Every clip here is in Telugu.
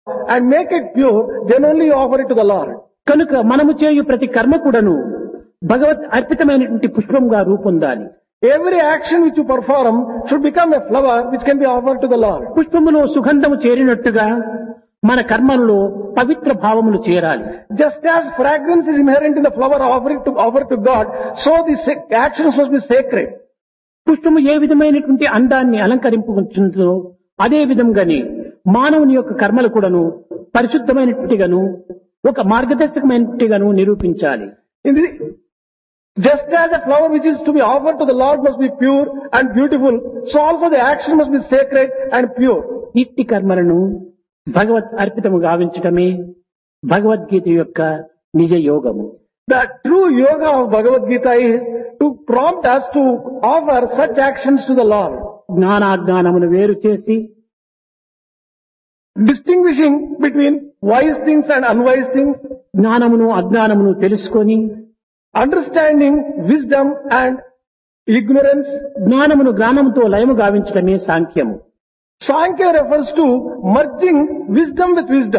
and make it pure, then only you offer it to the Lord. కనుక మనము చేయు ప్రతి కర్మ కూడాను భగవత్ అర్పితమైనటువంటి పుష్పంగా రూపొందాలి. Every action which you perform should become a flower which can be offered to the Lord. పుష్పములో సుగంధము చేరినట్టుగా మన కర్మల్లో పవిత్ర భావములు చేరాలి. Just as fragrance is inherent in the flower offered to God, so the actions must be sacred. పుష్పము ఏ విధమైనటువంటి అందాన్ని అలంకరింపుతుందో అదే విధంగానే మానవుని యొక్క కర్మలు కూడాను పరిశుద్ధమైనట్టుగాను ఒక మార్గదర్శకమైనట్టుగాను నిరూపించాలి. Just as a flower which is to be offered to the Lord must be pure and beautiful, so also the action must be sacred and pure. ఇట్టి కర్మలను భగవత్ అర్పితము గావించటమే భగవద్గీత యొక్క నిజ యోగము. The true yoga of Bhagavad Gita is to prompt us to offer such actions to the Lord. జ్ఞానాజ్ఞానమును వేరు చేసి Distinguishing between wise things and unwise things, జ్ఞానమును అజ్ఞానమును తెలుసుకొని understanding wisdom and ignorance. జ్ఞానమును జ్ఞానముతో లయము గావించటమే సాంఖ్యము. Sankhya refers to merging wisdom with wisdom.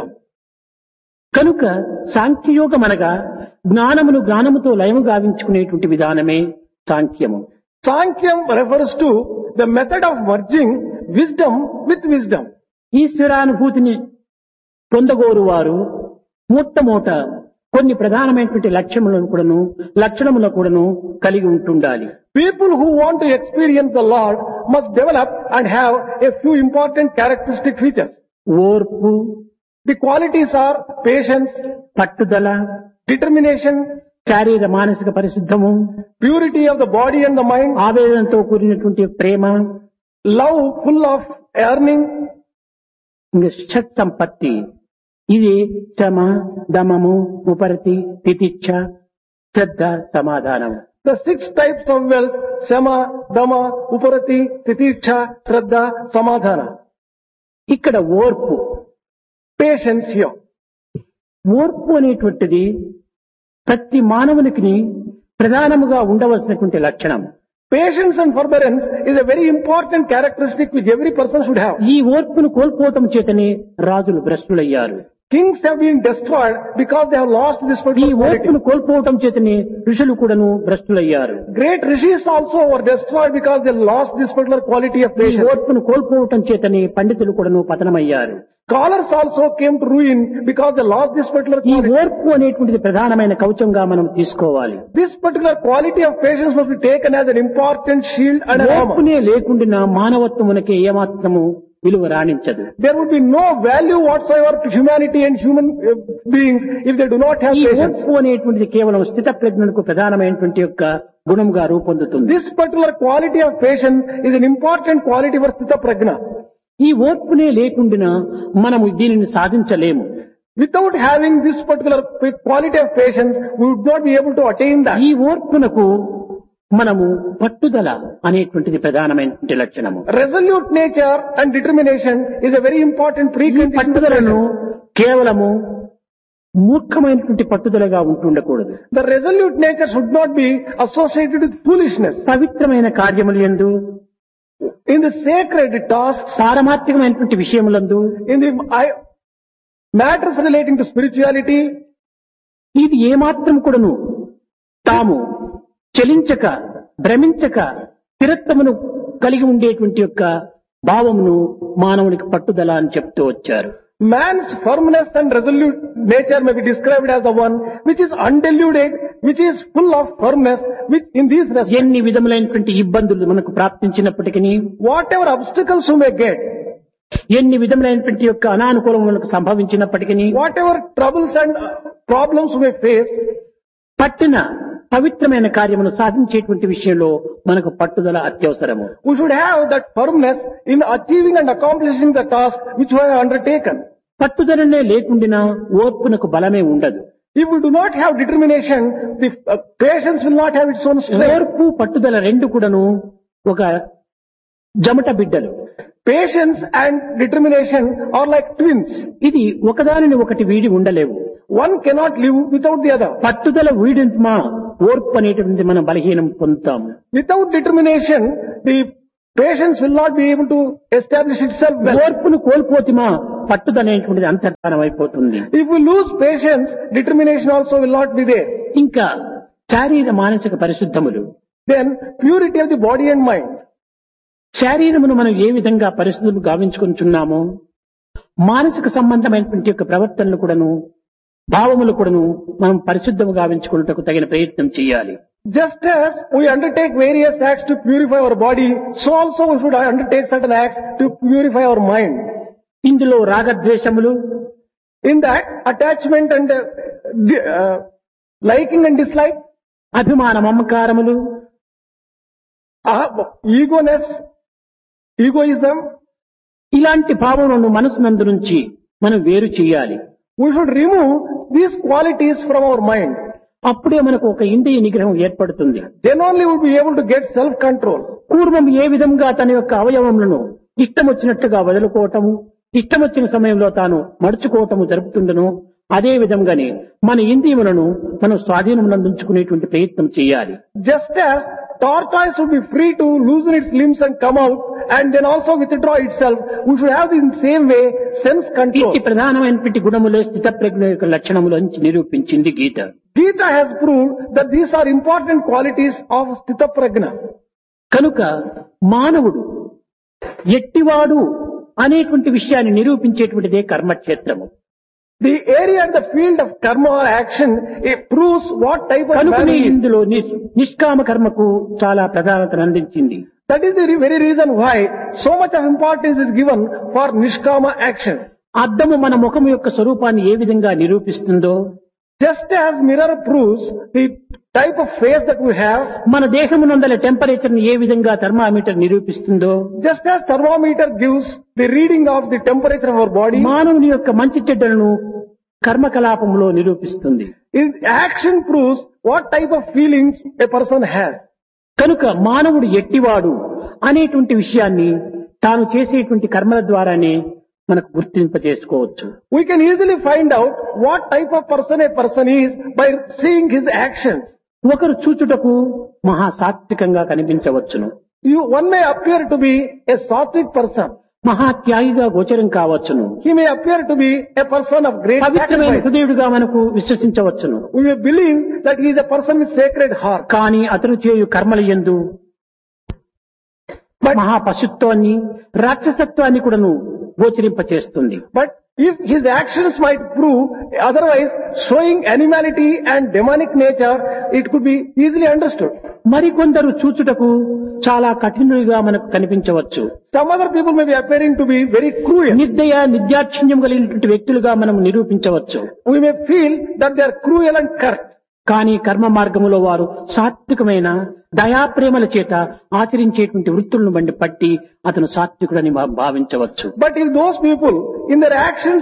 కనుక సాంఖ్యయోగం అనగా జ్ఞానమును జ్ఞానముతో లయము గావించుకునేటువంటి విధానమే సాంఖ్యము. Sankhya refers to the method of merging wisdom with wisdom. ఈశ్వరానుభూతిని పొందగోరు వారు మొట్టమొదట కొన్ని ప్రధానమైనటువంటి లక్షణములను కూడాను కలిగి ఉంటుండాలి. People who want to experience the Lord must develop and have a few important characteristic features. ఓర్పు, The qualities are patience, పట్టుదల, determination, శారీర మానసిక పరిశుద్ధము, purity of the body and the mind, ఆవేదనతో కూడినటువంటి ప్రేమ, love full of yearning, ఇంకా షట్ సంపత్తి. ఇది శమ, దమము, ఉపరతి, తితిచ్ఛ, శ్రద్ధ, సమాధానం. the 6 types of wealth: Shama, Dama, Uparati, Titiksha, Shraddha, Samadhana. ఇక్కడ ఓర్పు, Patience here. ఓర్పు అనేటువంటిది ప్రతి మానవునికి ప్రధానముగా ఉండవలసినటువంటి లక్షణం. Patience and forbearance is a very important characteristic which every person should have. ఈ ఓర్పును కోల్పోవటం చేతనే రాజులు భ్రష్టులయ్యారు. Kings have been destroyed because they have lost this ఈ particular quality. ఓర్పును కోల్పోవటం చేతనే ఋషులు కూడాను భ్రష్టులయ్యారు. Great rishis also were destroyed because they lost this particular quality of ఈ patience. ఓర్పును కోల్పోవటం చేతనే పండితులు కూడాను పతనమయ్యారు. Scholars also came to ruin because they lost this particular ఈ quality. ఓర్పు అనేటువంటిది ప్రధానమైన కవచంగా మనం తీసుకోవాలి. This particular quality of patience must be taken as an important shield and an armor. ఓర్పునే లేకుండా మానవత్వమునకే ఏమాత్రము విలువ రాణించదు. There would be no value whatsoever to humanity and human beings if they do not have ఈ patience. ఓర్పు అనేటువంటిది కేవలం స్థిత ప్రజ్ఞకు ప్రధానమైనటువంటి యొక్క గుణంగా రూపొందుతుంది. This particular quality of patience is an important quality for Sthita Prajna. ఈ ఓర్పునే లేకుండా మనము దీనిని సాధించలేము. Without having this particular quality of patience, we would not be able to attain that. ఈ ఓర్పునకు మనము పట్టుదల అనేటువంటిది ప్రధానమైనటువంటి లక్షణము. Resolute nature and determination is a very important ఈ precondition. పట్టుదలను కేవలము మూర్ఖమైనటువంటి పట్టుదలగా ఉంటుండకూడదు. The resolute nature should not be associated with foolishness. పవిత్రమైన కార్యములు యందు, In the sacred tasks, పారమార్థికమైనటువంటి విషయములందు in the matters relating to spirituality, ఇది ఏమాత్రం కూడాను తాము చలించక, భ్రమించక, స్థిరత్వమును కలిగి ఉండేటువంటి యొక్క భావమును మానవునికి పట్టుదల అని చెప్తూ వచ్చారు. man's firmness and resolute nature may be described as the one which is undiluted, which is full of firmness, which in these respects, ఎన్ని విధములైనటువంటి ఇబ్బందులు మనకు ప్రాప్తించినప్పటికీ, whatever obstacles you may get, ఎన్ని విధములైనటువంటి యొక్క అనానుకూలములకు సంభవించినప్పటికీ, whatever troubles and problems you may face, పట్టిన పవిత్రమైన కార్యమును సాధించేటువంటి విషయంలో మనకు పట్టుదల అత్యవసరము. we should have that firmness in achieving and accomplishing the task which we have undertaken. పట్టుదలనే లేకుండా ఓర్పునకు బలమే ఉండదు. If we do not have determination, the patience will not have its own strength. ఓర్పు, పట్టుదల రెండు కూడాను ఒక జమట బిడ్డలు. Patience and determination are like twins. ఇది ఒకదానిని ఒకటి వీడి ఉండలేవు. One cannot live without the other. పట్టుదల వీడించమా ఓర్పు అనేటువంటి మనం బలహీనం పొందుతాము. Without determination, the Patience will not be able to establish itself well. ఓర్పును కోల్పోతిమా పట్టుదనేటువంటిది అంతర్ధానం అయిపోతుంది. If we lose patience, determination also will not be there. ఇంకా శారీర మానసిక పరిశుద్ధములు. Then purity of the body and mind. శారీరమును మనం ఏ విధంగా పరిశుద్ధులు గావించుకుంటున్నామో మానసిక సంబంధమైనటువంటి యొక్క ప్రవర్తనలు కూడాను భావములు కూడాను మనం పరిశుద్ధము గావించుకున్నటకు తగిన ప్రయత్నం చేయాలి. Just as we undertake various acts to purify our body, so also we should undertake certain acts to purify our mind. ఇందులో రాగద్వేషములు, In that, attachment and liking and dislike, అభిమాన మమకారములు, egoism, ఇలాంటి భావములను మనసునందు నుంచి మనం వేరు చేయాలి. we should remove these qualities from our mind. అప్పుడే మనకు ఒక ఇంద్రియ నిగ్రహం ఏర్పడుతుంది. Then only we will be able to get self-control. పూర్వం ఏ విధంగా తన యొక్క అవయవములను ఇష్టం వచ్చినట్టుగా వదులుకోవటము, ఇష్టం వచ్చిన సమయంలో తాను మడుచుకోవటము జరుపుతుండను, అదే విధంగానే మన ఇంద్రియములను మనం స్వాధీనమునందుకునేటువంటి ప్రయత్నం చేయాలి. Just as tortoise would be free to loosen its limbs and come out and then also withdraw itself, we should have in the same way sense control. ఈ ప్రధానమైనటువంటి గుణములే స్థితప్రజ్ఞ యొక్క లక్షణములను నిరూపించింది గీత. Gita has proved that these are important qualities of Sthita Prajna. కనుక మానవుడు ఎట్టివాడు అనేటువంటి విషయాన్ని నిరూపించేటువంటిదే కర్మక్షేత్రము. The area and the field of karma or action, it proves what type of man కనుకనే he is. ఇందులో నిష్కామ కర్మకు చాలా ప్రాధాన్యతను అందించింది. That is the very reason why so much of importance is given for Nishkama action. అద్దము మన ముఖము యొక్క స్వరూపాన్ని ఏ విధంగా నిరూపిస్తుందో, Just as mirror proves the type of face that we have, మన దేహమునందల టెంపరేచర్ ని ఏ విధంగా thermometer నిరూపిస్తుందో, just as thermometer gives the reading of the temperature of our body, మానవుని యొక్క మంచి చెడ్డలను కర్మకలాపంలో నిరూపిస్తుంది. action proves what type of feelings a person has. కనుక మానవుడు ఎట్టివాడు అనేటువంటి విషయాన్ని తాను చేసేటువంటి కర్మల ద్వారానే మనకు గుర్తింపజేసుకోవచ్చు. We can easily find out what type of person a person is by seeing his actions. ఒకరు చూచుటకు మహా సాత్వికంగా కనిపించవచ్చును, One may appear to be a sattvic person. మహా త్యాగిగా గోచరం కావచ్చును, He may appear to be a person of great పవిత్రమైన sacrifice. హృదయుడుగా మనకు విశ్వసించవచ్చును. We may believe that he is a person with sacred heart. కానీ అతను చేయు కర్మల యందు మహా పశుత్వాన్ని రాక్షసత్వాన్ని కూడాను గోచరింపచేస్తుంది. But if his actions might prove otherwise showing animality and demonic nature, it could be easily understood. మరికొందరు చూచుటకు చాలా కఠినులుగా మనకు కనిపించవచ్చు. Some other people may be appearing to be very cruel. నిర్దయ నిర్దాక్షిణ్యం కలిగినటువంటి వ్యక్తులుగా మనం నిరూపించవచ్చు. We may feel that they are cruel and curt. కానీ కర్మ మార్గములో వారు సాత్వికమైన దయాప్రేమల చేత ఆచరించేటువంటి వృత్తులను పట్టి అతను సాత్వికుడని భావించవచ్చు. But if those people in their actions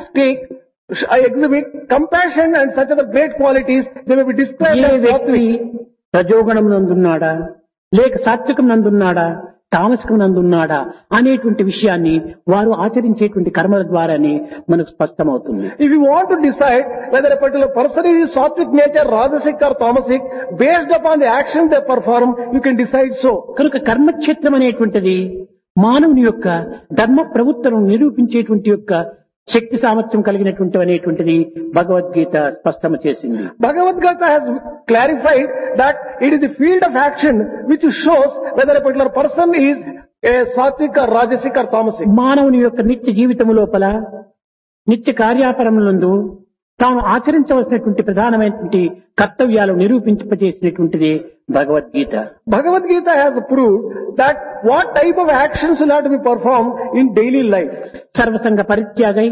exhibit compassion and such other great qualities, they may be described A as వ్యక్తి sattvic. రజోగుణం నందున్నాడా లేక సాత్వికం నందున్నాడా తామసికం నందున్నాడా అనేటువంటి విషయాన్ని వారు ఆచరించేటువంటి కర్మల ద్వారానే మనకు స్పష్టమవుతుంది. If you want to decide whether a particular person is sattvic nature, rajasic or tamasic, based upon the actions they perform, you can decide so. కనుక కర్మక్షేత్రం అనేటువంటిది మానవుని యొక్క ధర్మ ప్రవృత్తులను నిరూపించేటువంటి యొక్క శక్తి సామర్థ్యం కలిగినటువంటి అనేటువంటిది భగవద్గీత స్పష్టము చేసింది. Bhagavad Gita has clarified that it is the field of action which shows whether a particular person is a sattvic or rajasic or tamasic. మానవుని యొక్క నిత్య జీవితం లోపల నిత్య కార్యాపరములందు తాను ఆచరించవలసినటువంటి ప్రధానమైనటువంటి కర్తవ్యాలు నిరూపింపజేసినటువంటిది Bhagavad Gita. Bhagavad Gita has proved that what type of actions will have to be performed in daily life. సర్వసంగ పరిత్యాగై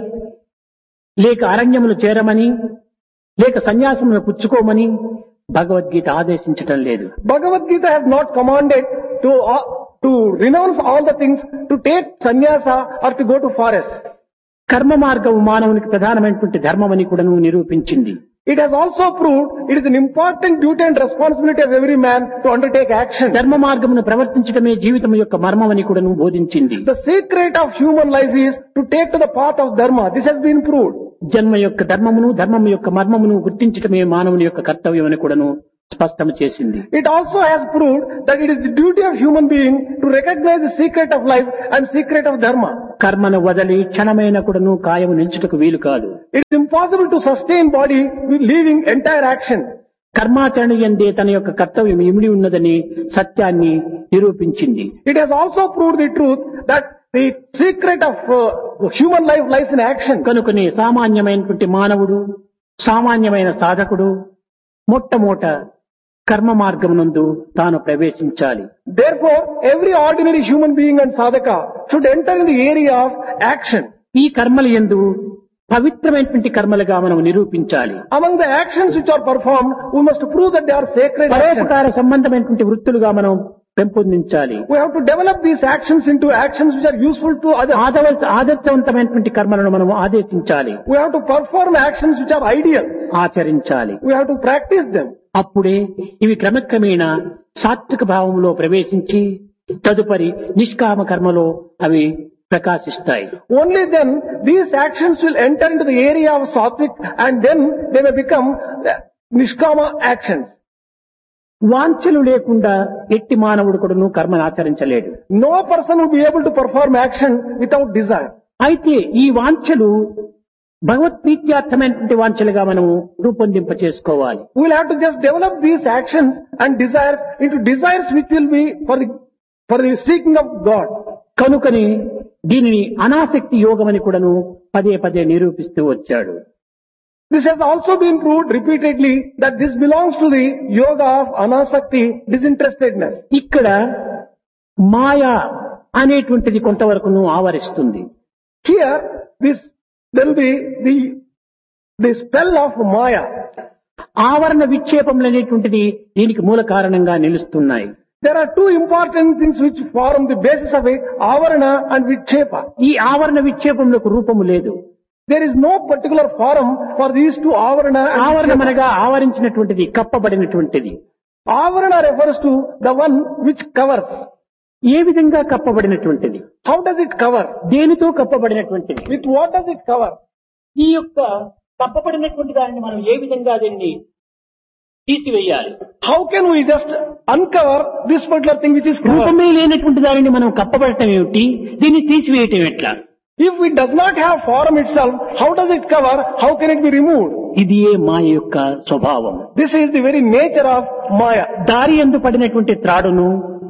లేక అరణ్యములు చేరమని లేక సన్యాసమును పుచ్చుకోమని భగవద్గీత ఆదేశించటం లేదు. Bhagavad Gita has not commanded to renounce all the things, to take sannyasa or to go to forest. కర్మ మార్గము మానవునికి ప్రధానమైనటువంటి ధర్మమని కూడా నిరూపించింది. It has also proved it is an important duty and responsibility of every man to undertake action. ధర్మ మార్గమును ప్రవర్తించడమే జీవితం యొక్క మర్మమని కూడా బోధించింది. The secret of human life is to take to the path of dharma. This has been proved. జన్మ యొక్క ధర్మమును ధర్మము యొక్క మర్మమును గుర్తించడమే మానవుని యొక్క కర్తవ్యం అని కూడా స్పష్టం చేసింది. It also has proved that it is the duty of human being to recognize the secret of life and secret of dharma. కర్మను వదలి క్షణమైన కూడాను కాయము నిల్చుటకు వీలు కాదు. It is impossible to sustain body with leaving entire action. కర్మాచరణ యందే తన యొక్క కర్తవ్యం ఇమిడి ఉన్నదని సత్యాన్ని నిరూపించింది. It has also proved the truth that the secret of human life lies in action. కనుకనే సామాన్యమైనటువంటి మానవుడు, సామాన్యమైన సాధకుడు మొట్టమొదట కర్మ మార్గమునందు తాను ప్రవేశించాలి. Therefore, every ordinary human being and sadhaka should enter in the area of action. ఈ కర్మల యందు పవిత్రమైనటువంటి కర్మలుగా మనం నిరూపించాలి. Among the actions which are performed, we must prove that they are sacred actions. పరోపకార సంబంధమైనటువంటి వృత్తులుగా మనం పెంపొందించాలి. We have to develop these actions into actions which are useful to others. ఆదర్శవంతమైనటువంటి కర్మలను మనం ఆదేశించాలి. We have to perform actions which are ideal. ఆచరించాలి. We have to practice them. అప్పుడే ఇవి క్రమక్రమేణా సాత్విక భావంలో ప్రవేశించి తదుపరి నిష్కామ కర్మలో అవి ప్రకాశిస్తాయి. Only then these actions will enter into the area of sattvic and then they may become nishkama actions. వాంఛలు లేకుండా ఎట్టి మానవుడు కూడాను కర్మను ఆచరించలేడు. No person will be able to perform action without desire. అయితే ఈ వాంఛలు భగవత్ప్రీత్యార్థమైనటువంటి వాంఛలుగా మనము రూపొందింప చేసుకోవాలి. We will have to just develop these actions and desires into desires which will be for the seeking of God. కనుకని దీనిని అనాసక్తి యోగం అని కూడాను పదే పదే నిరూపిస్తూ వచ్చాడు. This has also been proved repeatedly that this belongs to the yoga of anasakti, disinterestedness. ఇక్కడ మాయా అనేటువంటిది కొంతవరకును ఆవరిస్తుంది. Here, there will be the spell of Maya. ఆవరణ విక్షేపములు అనేటువంటిది దీనికి మూల కారణంగా నిలుస్తున్నాయి. There are two important things which form the basis of it, avarana and vikshepa. ఈ ఆవరణ విక్షేపములకు రూపము లేదు. There is no particular form for these two avarana and ఆవరణ vikshepa. అనగా ఆవరించినటువంటిది, కప్పబడినటువంటిది. Avarana refers to the one which covers. ఏ విధంగా కప్పబడినటువంటిది? How does it cover? దేనితో కప్పబడినటువంటిది? With what does it cover? ఈ యొక్క కప్పబడినటువంటి దానిని మనం ఏ విధంగా దీన్ని తీసివేయాలి? How can we just uncover this particular thing which is covered? రూపమే లేనటువంటి దానిని మనం కప్పబడటం ఏమిటి, దీన్ని తీసివేయటం ఎట్లా? If it does not have form itself, how does it cover? How can it be removed? ఇది ఏ మాయ యొక్క స్వభావం. This is the very nature of Maya. దారి యందు పడినటువంటి త్రాడును,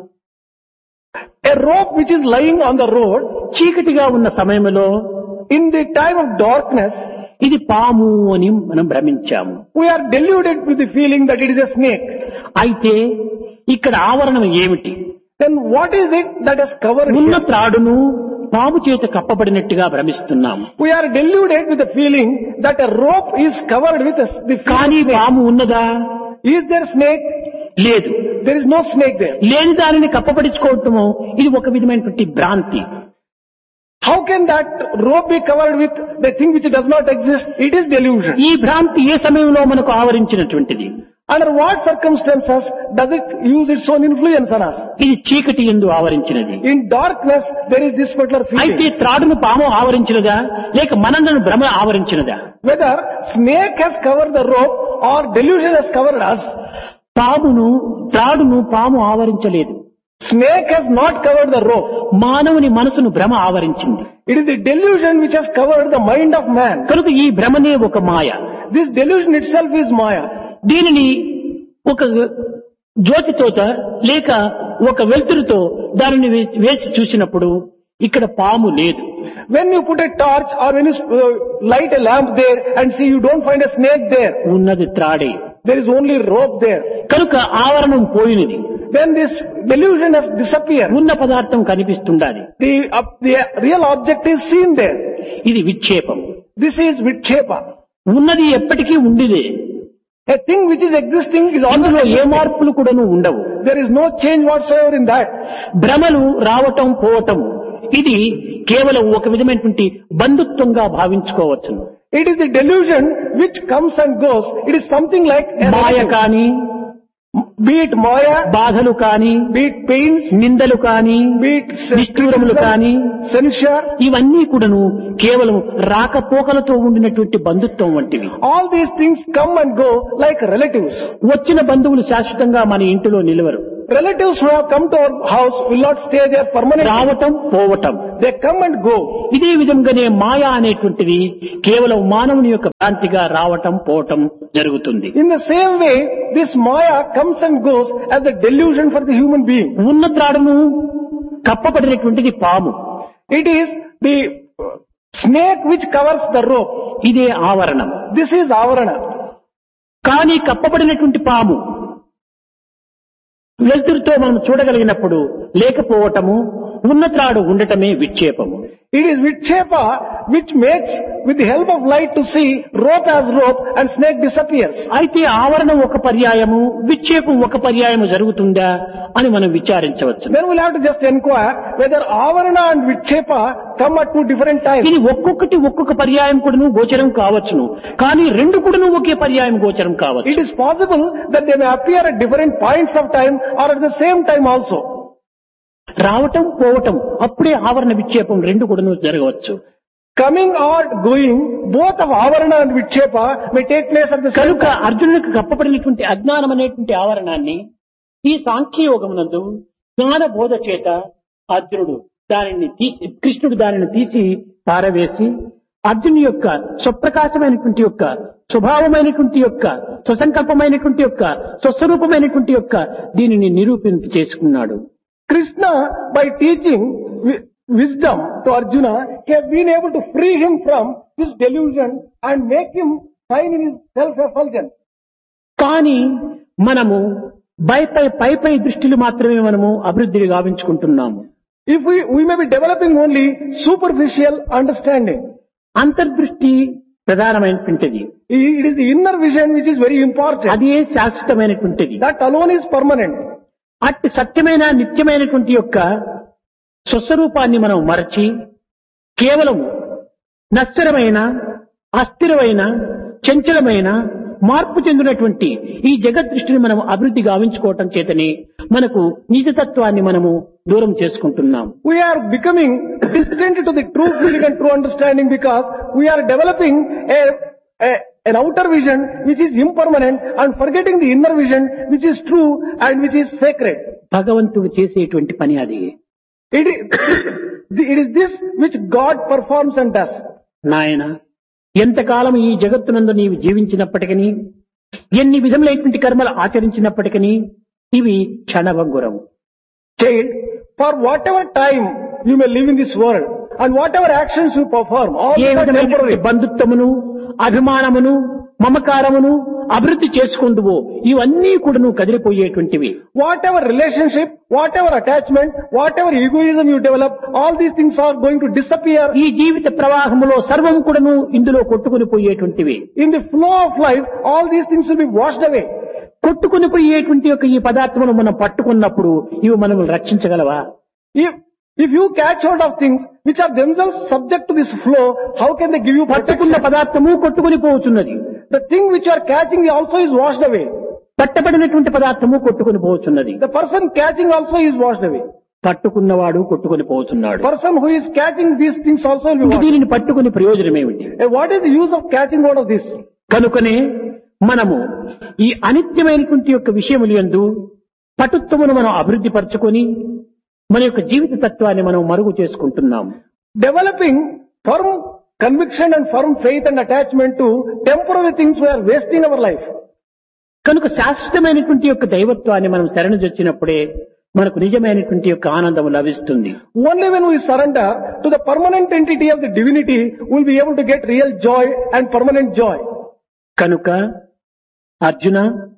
A rope which is lying on the road, చీకటిగా ఉన్న సమయంలో in the time of darkness, ఇది పాము అని మనం భ్రమించాము. we are deluded with the feeling that it is a snake. అయితే ఇక్కడ ఆవరణం ఏమిటి? Then what is it that has covered ఉన్న here? త్రాడును పాము చేత కప్పబడినట్టుగా భ్రమిస్తున్నాము. We are deluded with the feeling that a rope is covered with the కానీ snake. పాము ఉన్నదా? Is there snake? లేదు. There is no snake there. లేని దానిని కప్పబడించుకోవటము ఇది ఒక విధమైనటువంటి భ్రాంతి. How can that rope be covered with the thing which does not exist? It is delusion. ఈ భ్రాంతి ఏ సమయంలో మనకు ఆవరించినటువంటిది? Under what circumstances does it use its own influence on us? ఇది చీకటి యందు ఆవరించినది. In darkness, there is this particular అయితే feeling. త్రాడును పాము ఆవరించినదా లేక మనలను భ్రమ ఆవరించినదా? Whether snake has covered the rope or delusion has covered us, త్రాడును పాము ఆవరించలేదు. snake has not covered the rope. మానవుని మనసును భ్రమ ఆవరించింది. It is the delusion which has covered the mind of man. కనుక ఈ భ్రమనే ఒక మాయ. This delusion itself is Maya. దీనిని ఒక జ్యోతితోట లేక ఒక వెలుతురుతో దానిని వేసి చూసినప్పుడు ఇక్కడ పాము లేదు. When you put a torch or when you light a lamp there and see, you don't find a snake there. ఉన్నది త్రాడే. There is only rope there. కనుక ఆవరణం పోయినది. Then this delusion has disappeared. ఉన్న పదార్థం కనిపిస్తుండాలి. The real object is seen there. ఇది విక్షేపం. This is vikshepa. ఉన్నది ఎప్పటికీ ఉండిదే. A thing which is existing is అందులో always ఏ existing. మార్పులు కూడాను ఉండవు. There is no change whatsoever in that. భ్రమలు రావటం పోవటం ఇది కేవలం ఒక విధమైనటువంటి బంధుత్వంగా భావించుకోవచ్చును. It is the delusion which comes and goes. It is something like a Maya relative. కాని be it Maya, బాధలు కాని, be it pains, నిందలు కాని, be it నిష్ఠూరములు కాని, censure, ఇవన్నీ కూడాను కేవలం రాకపోకలతో ఉండినటువంటి బంధుత్వం వంటివి. all these things come and go like relatives. వచ్చిన బంధువులు శాశ్వతంగా మన ఇంటిలో నిలవరు. Relatives who have come to our house will not stay there permanently. రావటం పోవటం. They come and go. ఇదే విధంగానే మాయ అనేటువంటిది కేవలం మానవుని యొక్క భ్రాంతిగా రావటం పోవటం జరుగుతుంది. In the same way, this Maya comes and goes as a delusion for the human being. ఉన్న త్రాడును కప్పబడినటువంటిది పాము. It is the snake which covers the rope. ఇదే ఆవరణం. This is avarana. కానీ కప్పబడినటువంటి పాము వెలుతురుతో మనం చూడగలిగినప్పుడు లేకపోవటము, ఉన్న త్రాడు ఉండటమే విక్షేపము. It is Vikshepa which makes with the help of light to see rope as rope and snake disappears. అయితే ఆవరణం ఒక పర్యాయము, విక్షేపం ఒక పర్యాయము జరుగుతుందా అని మనం విచారించవచ్చు. Then we'll have to just inquire whether avarana and Vikshepa come at two different times. ఇది ఒక్కొక్కటి ఒక్కొక్క పర్యాయం కూడాను గోచరం కావచ్చును, కానీ రెండు కూడాను ఒకే పర్యాయం గోచరం కావచ్చు. It is possible that they may appear at different points of time or at the same time also. రావటం పోవటం అప్పుడే ఆవరణ విక్షేపం రెండు కూడాను జరగవచ్చు. Coming or going, both of avarana and Vikshepa may take place at the same కనుక time. అర్జునుడికి కప్పబడినటువంటి అజ్ఞానం అనేటువంటి ఆవరణాన్ని ఈ సాంఖ్యయోగమునందు జ్ఞాన బోధ చేత అర్జునుడు దానిని తీసి, కృష్ణుడు దానిని తీసి పారవేసి అర్జునుడి యొక్క స్వప్రకాశమైనటువంటి యొక్క స్వభావమైనటువంటి యొక్క స్వసంకల్పమైనటువంటి యొక్క స్వస్వరూపమైనటువంటి యొక్క దీనిని నిరూపింప చేసుకున్నాడు. Krishna, by teaching wisdom to Arjuna, he has been able to free him from this delusion and make him shine in his self-effulgence. కానీ మనము పై దృష్టిలు మాత్రమే మనము అభివృద్ధిని గావించుకుంటున్నాము. If we may be developing only superficial understanding. అంతర్దృష్టి ప్రధానమైనటువంటిది. It is the inner vision which is very important. అదే శాశ్వతమైనటువంటిది. That alone is permanent. అట్టి సత్యమైన నిత్యమైనటువంటి యొక్క స్వస్వరూపాన్ని మనం మరచి కేవలం నశ్వరమైన, అస్థిరమైన, చంచలమైన, మార్పు చెందినటువంటి ఈ జగద్దృష్టిని మనం అభివృద్ధి గావించుకోవటం చేతనే మనకు నిజతత్వాన్ని మనము దూరం చేసుకుంటున్నాం. We are becoming distant to the true feeling and true understanding because we are developing an outer vision which is impermanent and forgetting the inner vision which is true and which is sacred. భగవంతుడు చేసేటువంటి పని అది. It is this which God performs and does. నాయన, ఎంతకాలం ఈ జగత్తునందు నీవు జీవించినప్పటికీ, ఎన్ని విధములైనటువంటి కర్మలు ఆచరించినప్పటికీ ఇవి క్షణభంగురం. Child, for whatever time you may live in this world and whatever actions you perform, all A are విధమైనటువంటి temporary. బంధుత్వమును, అభిమానమును, మమకారమును అభివృద్ధి చేసుకుందువో ఇవన్నీ కూడా నువ్వు కదిలిపోయేటువంటివి. Whatever relationship, whatever attachment, whatever egoism you develop, all these things are going to disappear. ఈ జీవిత ప్రవాహములో సర్వం కూడాను ఇందులో కొట్టుకుని పోయేటువంటివి. In the flow of life, all these things will be washed away. కొట్టుకుని పోయేటువంటి యొక్క ఈ పదార్థమును మనం పట్టుకున్నప్పుడు ఇవి మనల్ని రక్షించగలవా? If you catch hold of things which are themselves subject to this flow, how can they give you పట్టుకున్న protection? పదార్థము కొట్టుకుని పోవచ్చున్నది. The thing which you are catching also is washed away. పట్టబడినటువంటి పదార్థము కొట్టుకుని పోవచ్చున్నది. The person catching also is washed away. పట్టుకున్నవాడు కొట్టుకుని పోతున్నాడు. Person who is catching these things also will be washed. దీనిని పట్టుకుని ప్రయోజనం ఏమిటి? What is the use of catching hold of this? కనుకనే మనము ఈ అనిత్యమైనటువంటి యొక్క విషయములు యందు పటుత్వమును మనం అభివృద్ధి పరచుకొని మన యొక్క జీవిత తత్వాన్ని మనం మరుగు చేసుకుంటున్నాం. Developing firm conviction and firm faith and attachment to temporary things, we are wasting our life. కనుక శాశ్వతమైనటువంటి యొక్క దైవత్వాన్ని మనం శరణుజొచ్చినప్పుడే మనకు నిజమైనటువంటి యొక్క ఆనందం లభిస్తుంది. Only when we surrender to the permanent entity of the divinity, we will be able to get real joy and permanent joy. కనుక అర్జున,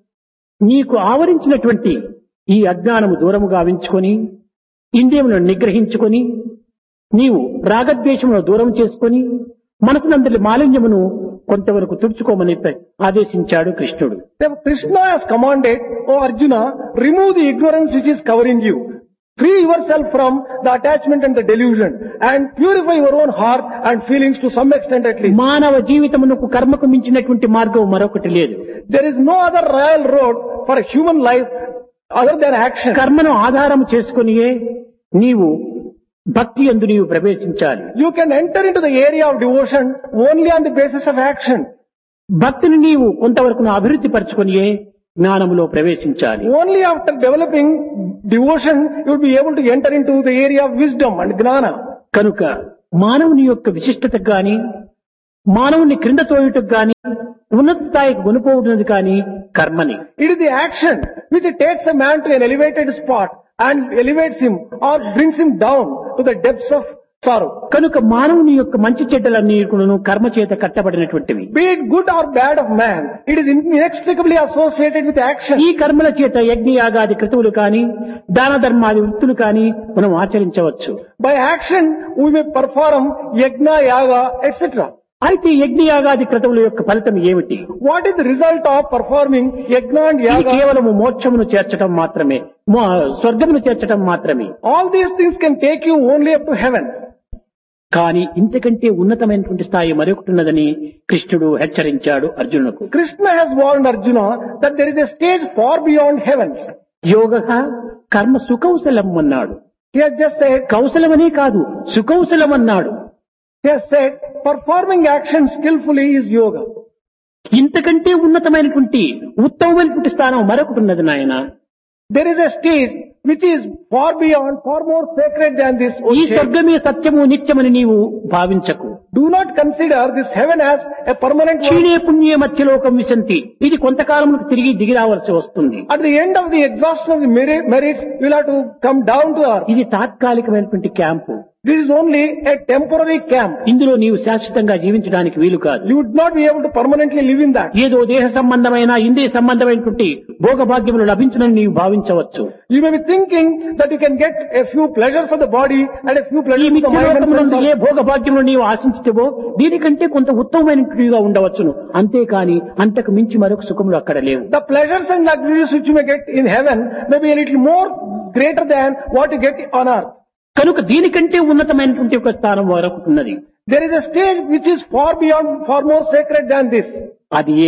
నీకు ఆవరించినటువంటి ఈ అజ్ఞానము దూరము గావించుకొని ఇంద్రియములను నిగ్రహించుకొని నీవు రాగద్వేషమును దూరం చేసుకొని మనసునందరి మాలిన్యమును కొంతవరకు తుడుచుకోమని ఆదేశించాడు కృష్ణుడు. Krishna has commanded, O Arjuna, remove the ignorance which is covering you. Free yourself from the attachment and the delusion and purify your own heart and feelings to some extent at least. మానవ జీవితమునకు కర్మకు మించినటువంటి మార్గం మరొకటి లేదు. There is no other royal road for a human life other than action. కర్మను ఆధారం చేసుకునియే నీవు భక్తి యందు నీవు ప్రవేశించాలి. You can enter into the area of devotion only on the basis of action. భక్తిని నీవు కొంతవరకు అభివృద్ధి పరచుకునియే జ్ఞానములో ప్రవేశించాలి. Only after developing devotion you will be able to enter into the area of wisdom and gnana. కనుక మానవుని యొక్క విశిష్టతకు గాని మానవుని క్రింద తోయుటకు గాని ఉన్నత స్థాయికి కొనుకోవడానికి కానీ కర్మని. It is the action which takes a man to an elevated spot and elevates him or brings him down to the depths of sorrow. కనుక మానవుని యొక్క మంచి చెడ్డలన్నీ కూడాను కర్మ చేత కట్టబడినటువంటివి. Be it good or bad of man, it is inextricably associated with action. ఈ కర్మల చేత యజ్ఞయాగాది క్రతువులు కానీ దాన ధర్మాది వృత్తులు కానీ మనం ఆచరించవచ్చు. By action we may perform yajna, yaga, etc. అయితే యజ్ఞయాగాది క్రతువుల యొక్క ఫలితం ఏమిటి? What is the result of performing yajna and ఇది yaga? కేవలము మోక్షమును చేర్చడం మాత్రమే, స్వర్గమును చేర్చడం మాత్రమే. All these things can take you only up to heaven. కానీ ఇంతకంటే ఉన్నతమైనటువంటి స్థాయి మరొకటి ఉన్నదని కృష్ణుడు హెచ్చరించాడు అర్జునునకు. Krishna has warned Arjuna that there is a stage far beyond heavens. యోగః కర్మ సుకౌశలం అన్నాడు. He has just said, కౌశలమనే కాదు సుకౌశలం అన్నాడు. he has said, performing action skillfully is yoga. ఇంతకంటే ఉన్నతమైనటువంటి ఉత్తమమైనటువంటి స్థానం మరొకటి ఉన్నది నాయన. There is a stage which is far beyond, far more sacred than this. ఈ స్వర్గమే సత్యము నిత్యమని నీవు భావించకు. Do not consider this heaven as a permanent one. క్షీణే పుణ్యే మధ్యలోకం విశంతి. ఇది కొంతకాలములకు తిరిగి దిగి రావాల్సి వస్తుంది. At the end of the exhaustion of the merits, you will have to come down to earth. ఇది తాత్కాలికమైనటువంటి camp. This is only a temporary camp. ఇందులో నీవు శాశ్వతంగా జీవించడానికి వీలు కాదు. You would not be able to permanently live in that. ఏదో దేహ సంబంధమైన ఇంద్రియ సంబంధమైనటువంటి భోగభాగ్యములు లభించునని నీవు భావించవచ్చు. You may be thinking that you can get a few pleasures of the body and a few ఈ pleasures of the mind and మిథ్యలోకమునందు A senses. భోగభాగ్యములు నీవు ఆశించుతావో దీనికంటే కొంత ఉత్తమమైనట్టుగా ఉండవచ్చును. అంతేకాని అంతకు మించి మరొక సుఖములు అక్కడ లేవు. The pleasures and luxuries which you may get in heaven may be a little more greater than what you get on earth. కనుక దీనికంటే ఉన్నతమైనటువంటి ఒక స్థానం మరొకటి ఉన్నది. There is a stage which is far beyond, far more sacred than this. అది ఏ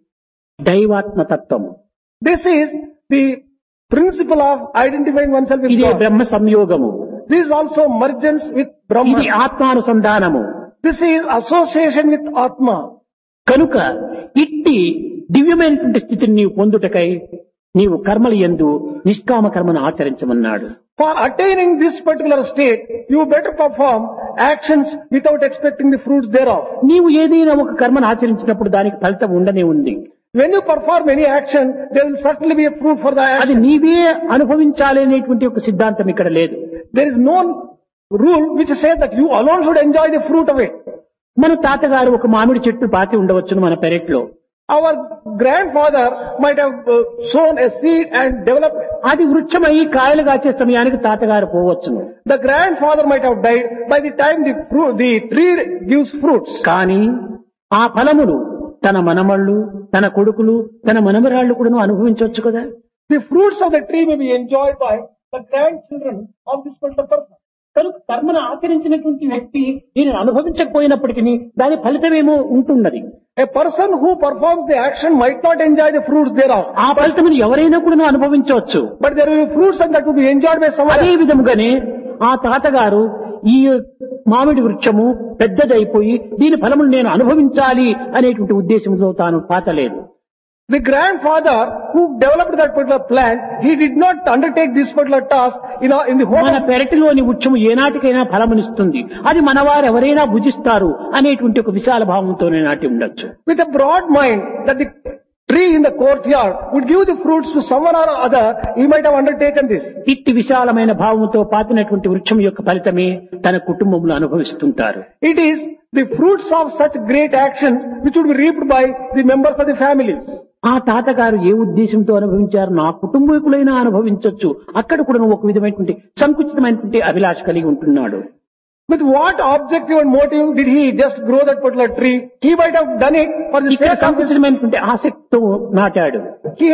దైవాత్మ తత్వము. This is the principle of identifying oneself with ఇదే God. Brahma సంయోగము. This is also mergence with ఇది Brahman. ఆత్మానుసంధానము. This is association with Atma. కనుక ఇట్టి దివ్యమైనటువంటి స్థితిని నీవు పొందుటకై నీవు కర్మల యందు నిష్కామ కర్మను ఆచరించమన్నాడు. For attaining this particular state, you better perform actions without expecting the fruits thereof. నీవు ఏదైనా ఒక కర్మను ఆచరించినప్పుడు దానికి ఫలితం ఉండనే ఉంది. When you perform any action, there will certainly be a fruit for the అది action. నీవే అనుభవించాలి అనేటువంటి ఒక సిద్ధాంతం ఇక్కడ లేదు. There is no rule which says that you alone should enjoy the fruit of it. మన తాతగారు ఒక మామిడి చెట్టు పాతి ఉండవచ్చును మన పెరట్లో. Our grandfather might have sown a seed and developed. అది వృక్షమై కాయలు కాచే సమయానికి తాతగారు పోవచ్చును. The grandfather might have died by the time the tree gives fruits. కానీ ఆ ఫలములు తన మనమళ్ళు, తన కొడుకులు, తన మనమరాళ్ళు కూడా అనుభవించవచ్చు కదా. The fruits of the tree may be enjoyed by the grandchildren of this particular person. కనుక కర్మను ఆచరించినటువంటి వ్యక్తి దీనిని అనుభవించకపోయినప్పటికీ దాని ఫలితమేమో ఉంటున్నది. A person who performs the action might not enjoy the fruits thereof. ఆ ఫలితమును ఎవరైనా కూడా అనుభవించవచ్చు. But there will be fruits and that will be enjoyed by someone అదే else. విధముగానే ఆ తాతగారు ఈ మామిడి వృక్షము పెద్దదైపోయి దీని ఫలమును నేను అనుభవించాలి అనేటువంటి ఉద్దేశంతో తాను పాతలేదు. The grandfather who developed that particular plant, he did not undertake this particular task in the hope మన of పెరటిలోని వృక్షము ఏనాటికైనా ఫలమునిస్తుంది, అది మనవారు ఎవరైనా భుజిస్తారు అనేటువంటి ఒక విశాల భావంతోనే నాటి ఉండొచ్చు. with a broad mind that the tree in the courtyard would give the fruits to someone or other, he might have undertaken this. ఇట్టి విశాలమైన భావంతో పాతినటువంటి వృక్షం యొక్క ఫలితమే తన కుటుంబంలో అనుభవిస్తుంటారు. It is the fruits of such great actions which would be reaped by the members of the family. ఆ తాతగారు ఏ ఉద్దేశంతో అనుభవించారు, నా కుటుంబీకులైనా అనుభవించవచ్చు, అక్కడ కూడా ఒక విధమైనటువంటి సంకుచితమైనటువంటి అభిలాష కలిగి ఉంటున్నాడు. With what objective and motive did he just grow that particular tree? He might have done it for the ఇక్కడ sake of his. సంకుచితమైనటువంటి ఆసక్తితో నాటాడు. He has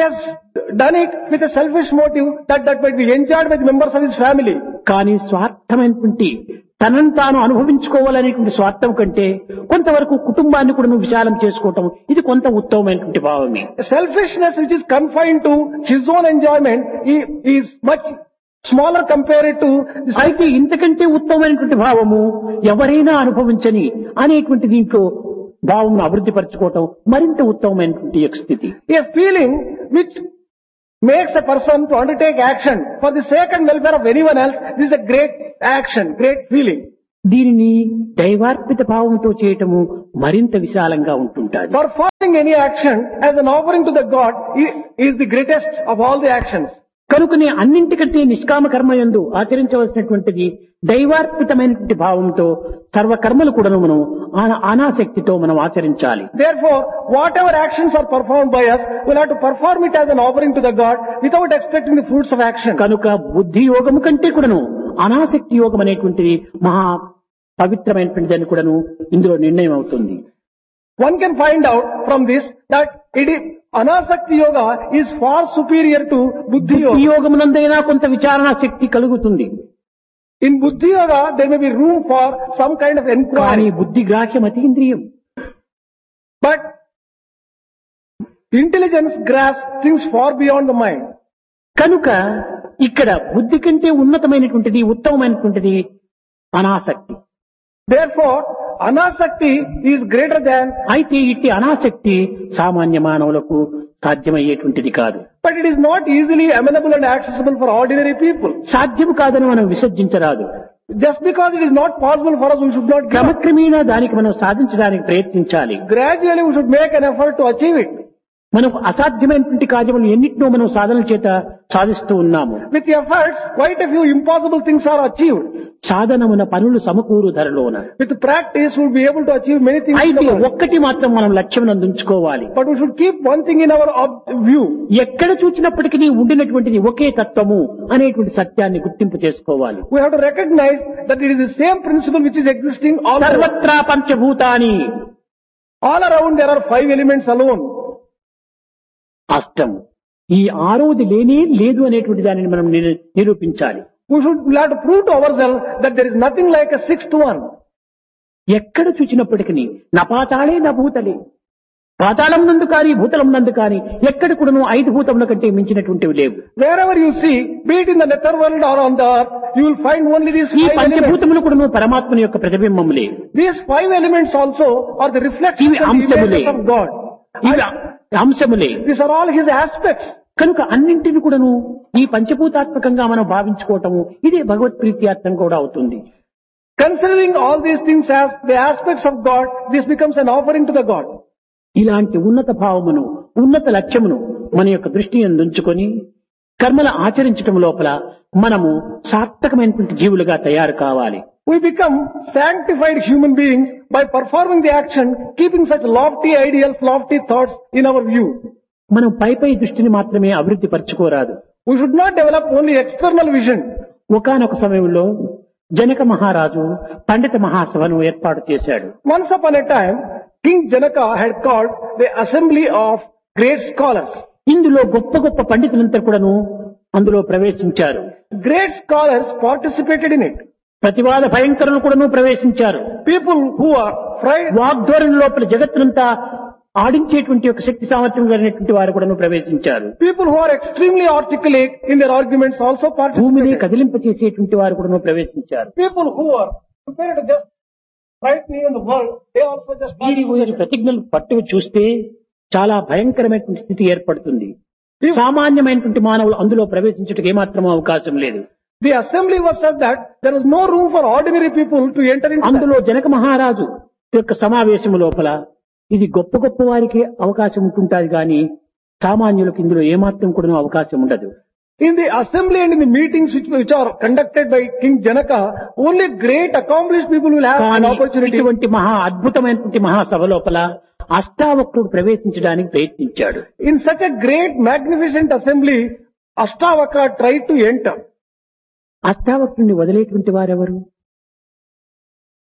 done it with a selfish motive that might be enjoyed by the members of his family. కానీ స్వార్థమైనటువంటి తనను తాను అనుభవించుకోవాలనేటువంటి స్వార్థం కంటే కొంతవరకు కుటుంబాన్ని కూడా నువ్వు విశాలం చేసుకోవటం ఇది కొంత ఉత్తమమైనటువంటి భావమే. Selfishness which is confined to his own enjoyment is much smaller compared to this. అయితే ఇంతకంటే ఉత్తమమైనటువంటి భావము ఎవరైనా అనుభవించని అనేటువంటి దీంట్లో భావమును అభివృద్ధి పరచుకోవటం మరింత ఉత్తమమైనటువంటి యొక్క స్థితి. A feeling which makes a person to undertake action for the sake and welfare of anyone else, this is a great action, great feeling. దీనిని దైవార్పిత భావంతో చేయటము మరింత విశాలంగా ఉంటుంటాది. Performing any action as an offering to the God is the greatest of all the actions. కనుకనే అన్నింటికంటే నిష్కామ కర్మయందు ఆచరించవలసినటువంటిది దైవార్పితమైనటువంటి భావంతో సర్వకర్మలు కూడా మనం అనాసక్తితో మనం ఆచరించాలి. Therefore, whatever actions are performed by us, we'll have to perform it as an offering to the God without expecting the fruits of action. కనుక బుద్ధి యోగము కంటే కూడాను అనాసక్తి యోగం అనేటువంటిది మహా పవిత్రమైనటువంటిదని కూడాను ఇందులో నిర్ణయం అవుతుంది. One can find out from this that Anasakti yoga is far superior to Buddhi yoga. యోగమునందైనా కొంత విచారణ శక్తి కలుగుతుంది. In Buddhi yoga, there may be room for some kind of కానీ inquiry. బుద్ధి గ్రాహ్యం అతీంద్రియం. But intelligence grasps things far beyond the mind. కనుక ఇక్కడ బుద్ధి కంటే ఉన్నతమైనటువంటిది ఉత్తమమైనటువంటిది అనాసక్తి. Therefore, Anasakti is greater than, అయితే ఇట్టి అనాసక్తి సామాన్య మానవులకు సాధ్యమయ్యేటువంటిది కాదు. but it is not easily amenable and accessible for ordinary people. సాధ్యం కాదని మనం విసర్జించరాదు. Just because it is not possible for us, we should not give up. క్రమక్రమేణా దానికి మనం సాధించడానికి ప్రయత్నించాలి. Gradually we should make an effort to achieve it. మనకు అసాధ్యమైనటువంటి కార్యములు ఎన్నిటినో మనం సాధనల చేత సాధిస్తూ ఉన్నాము. With efforts, quite a few impossible things are achieved. సాధనమున పనులు సమకూరు ధరలోన. With practice, we will be able to achieve many things. అయితే ఒక్కటి మాత్రం మనం లక్ష్యం ఉంచుకోవాలి. But we should keep one thing in our view. ఎక్కడ చూసినప్పటికీ ఉండినటువంటిది ఒకే తత్వము అనేటువంటి సత్యాన్ని గుర్తింపు చేసుకోవాలి. We have to recognize that it is the same principle which is existing all around. సర్వత్రా పంచభూతాని. All around there are 5 elements alone. అష్టం. ఈ ఆరోది లేనే లేదు అనేటువంటి దానిని మనం నిరూపించాలి. We have to prove to ourselves that there is nothing like a 6th one. ఎక్కడ చూసినప్పటికీ నా పాతాళే నా భూతలే. పాతాళం నందు కానీ భూతలం నందు కానీ ఎక్కడ కూడాను 5 భూతముల కంటే మించినటువంటివి లేవు. Wherever you see, be it in the nether world or on the earth, you will find only these ఈ 5 elements. పంచభూతములు కూడాను పరమాత్మని యొక్క ప్రతిబింబములే. These 5 elements also are the reflections ఇవి and అంశములే. images of God. ఇవి అంశములే. These are all His aspects. కనుక అన్నింటిని కూడాను ఈ పంచభూతాత్మకంగా మనం భావించుకోవటము ఇదే భగవత్ ప్రీత్యార్థం కూడా అవుతుంది. Considering all these things as the aspects of God, this becomes an offering to the God. ఇలాంటి ఉన్నత భావమును ఉన్నత లక్ష్యమును మన యొక్క దృష్టిని ఉంచుకొని కర్మల ఆచరించటం లోపల మనము సార్థకమైనటువంటి జీవులుగా తయారు కావాలి. We become sanctified human beings by performing the action, keeping such lofty ideals, lofty thoughts in our view. మనం పై దృష్టిని మాత్రమే అభివృద్ధి పరచుకోరాదు. We should not develop only external vision. ఒకానొక సమయంలో జనక మహారాజు పండిత మహాసభను ఏర్పాటు చేశాడు. Once upon a time, King Janaka had called the assembly of great scholars. ఇందులో గొప్ప గొప్ప పండితులంతా కూడాను అందులో ప్రవేశించారు. Great scholars participated in it. ప్రతివాద భయంకరులు కూడాను ప్రవేశించారు. People who are frightened, వాగ్ధోరణి లోపల జగత్తునంతా ఆడించేటువంటి ఒక శక్తి సామర్థ్యం కలిగినటువంటి వారు కూడాను ప్రవేశించారు. people who are extremely articulate in their arguments also భూమిని participated. కదిలింపచేసేటువంటి వారు కూడాను ప్రవేశించారు. People who are prepared to just frightening in the world, they also just వీరి participated. ప్రతిజ్ఞలు పట్టుకు చూస్తే చాలా భయంకరమైనటువంటి స్థితి ఏర్పడుతుంది. సామాన్యమైనటువంటి మానవులు అందులో ప్రవేశించడానికి ఏమాత్రం అవకాశం లేదు. The assembly was such that there was no room for ordinary people to enter into that. అందులో జనక మహారాజు యొక్క సమావేశము లోపల ఇది గొప్ప గొప్ప వారికి అవకాశం ఉంటుంటాది కానీ సామాన్యులకు ఇందులో ఏమాత్రం కూడా అవకాశం ఉండదు. In the assembly and in the meetings which are conducted by King Janaka, only great accomplished people will have an కానీ opportunity. ఇటువంటి మహా అద్భుతమైనటువంటి మహాసభ లోపల అష్టావక్రుడు ప్రవేశించడానికి ప్రయత్నించాడు. In such a great magnificent assembly, Ashtavakra tried to enter. అష్టావక్రుడిని వదిలేటువంటి వారెవరు?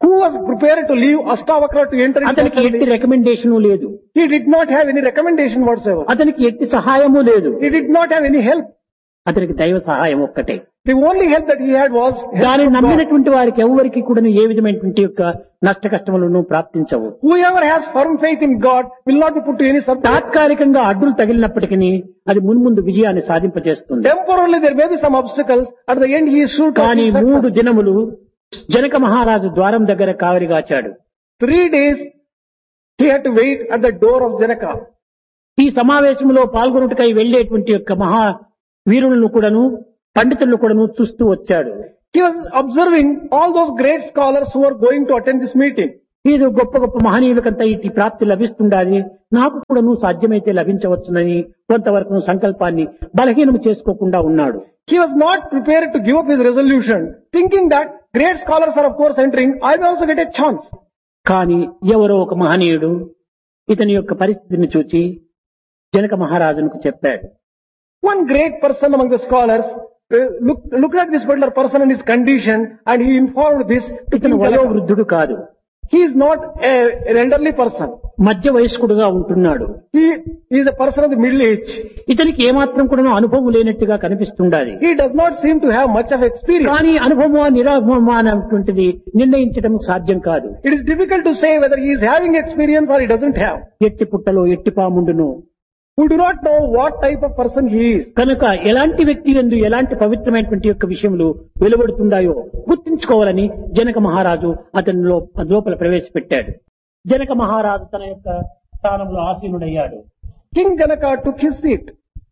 Who was prepared to leave Astavakra to enter into అతనికి ఎట్టి assembly? రికమెండేషన్ లేదు, He did not have any recommendation whatsoever. అతనికి ఎట్టి సహాయము లేదు. He did not have any help. అతనికి దైవ సహాయం ఒక్కటే. The only help that he had was help దానిని from God. నమ్మినటువంటి వారికి ఎవరికి కూడా ఏ విధమైనటువంటి యొక్క నష్ట కష్టములను ప్రాప్తించవు. Whoever has firm faith in God will not be put to any subject. తాత్కాలికంగా అడ్డులు తగిలినప్పటికీ అది మున్ముందు విజయాన్ని సాధింపజేస్తుంది. Temporarily there may be some obstacles. At the end he is sure to కానీ achieve 3 success. దినములు జనక మహారాజు ద్వారం దగ్గర కావలిగాచాడు. 3 days he had to wait at the door of Janaka. ఈ సమావేశంలో పాల్గొనుటకై వెళ్లేటువంటి యొక్క మహా వీరులను కూడాను పండితులను కూడాను చూస్తూ వచ్చాడు. He was observing all those great scholars who were going to attend this meeting. ఇది గొప్ప గొప్ప మహనీయులకంతా ఇటు ప్రాప్తి లభిస్తుండాలి, నాకు కూడాను సాధ్యమైతే లభించవచ్చునని కొంతవరకు సంకల్పాన్ని బలహీనం చేసుకోకుండా ఉన్నాడు. He was not prepared to give up his resolution, thinking that great scholars are of course entering, I will also get a chance. కానీ ఎవరో ఒక మహనీయుడు ఇతని యొక్క పరిస్థితిని చూచి జనక మహారాజునకు చెప్పాడు. One great person among the scholars looked at this particular person and his condition, and he informed this to ఇతను King వయో Janaka. వృద్ధుడు కాదు, He is not an elderly person. మధ్య వయస్కుడుగా ఉంటున్నాడు. He is a person of the middle age. ఇతనికి ఏమాత్రం కూడా అనుభవం లేనట్టుగా కనిపిస్తుండాలి. He does not seem to have much of experience. కానీ అనుభవమా నిరాభవమా అనేటువంటిది నిర్ణయించడం సాధ్యం కాదు. It is difficult to say whether he is having experience or he doesn't have. ఎట్టి పుట్టలో ఎట్టి పాముండును. We do not know what type of person he is. కనుక ఎలాంటి వ్యక్తి యందు ఎలాంటి పవిత్రమైనటువంటి యొక్క విషయములు వెలువడుతుండాయో గుర్తించుకోవాలని జనక మహారాజు అతని లోపల ప్రవేశపెట్టాడు. జనక మహారాజు తన యొక్క స్థానంలో ఆసీనుడయ్యాడు. King Janaka took his seat.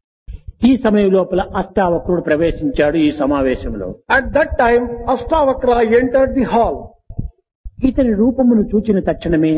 ఈ సమయం లోపల అష్టావక్రుడు ప్రవేశించాడు ఈ సమావేశంలో. At that time, Astavakra entered the hall. ఇతని రూపమును చూచిన తక్షణమే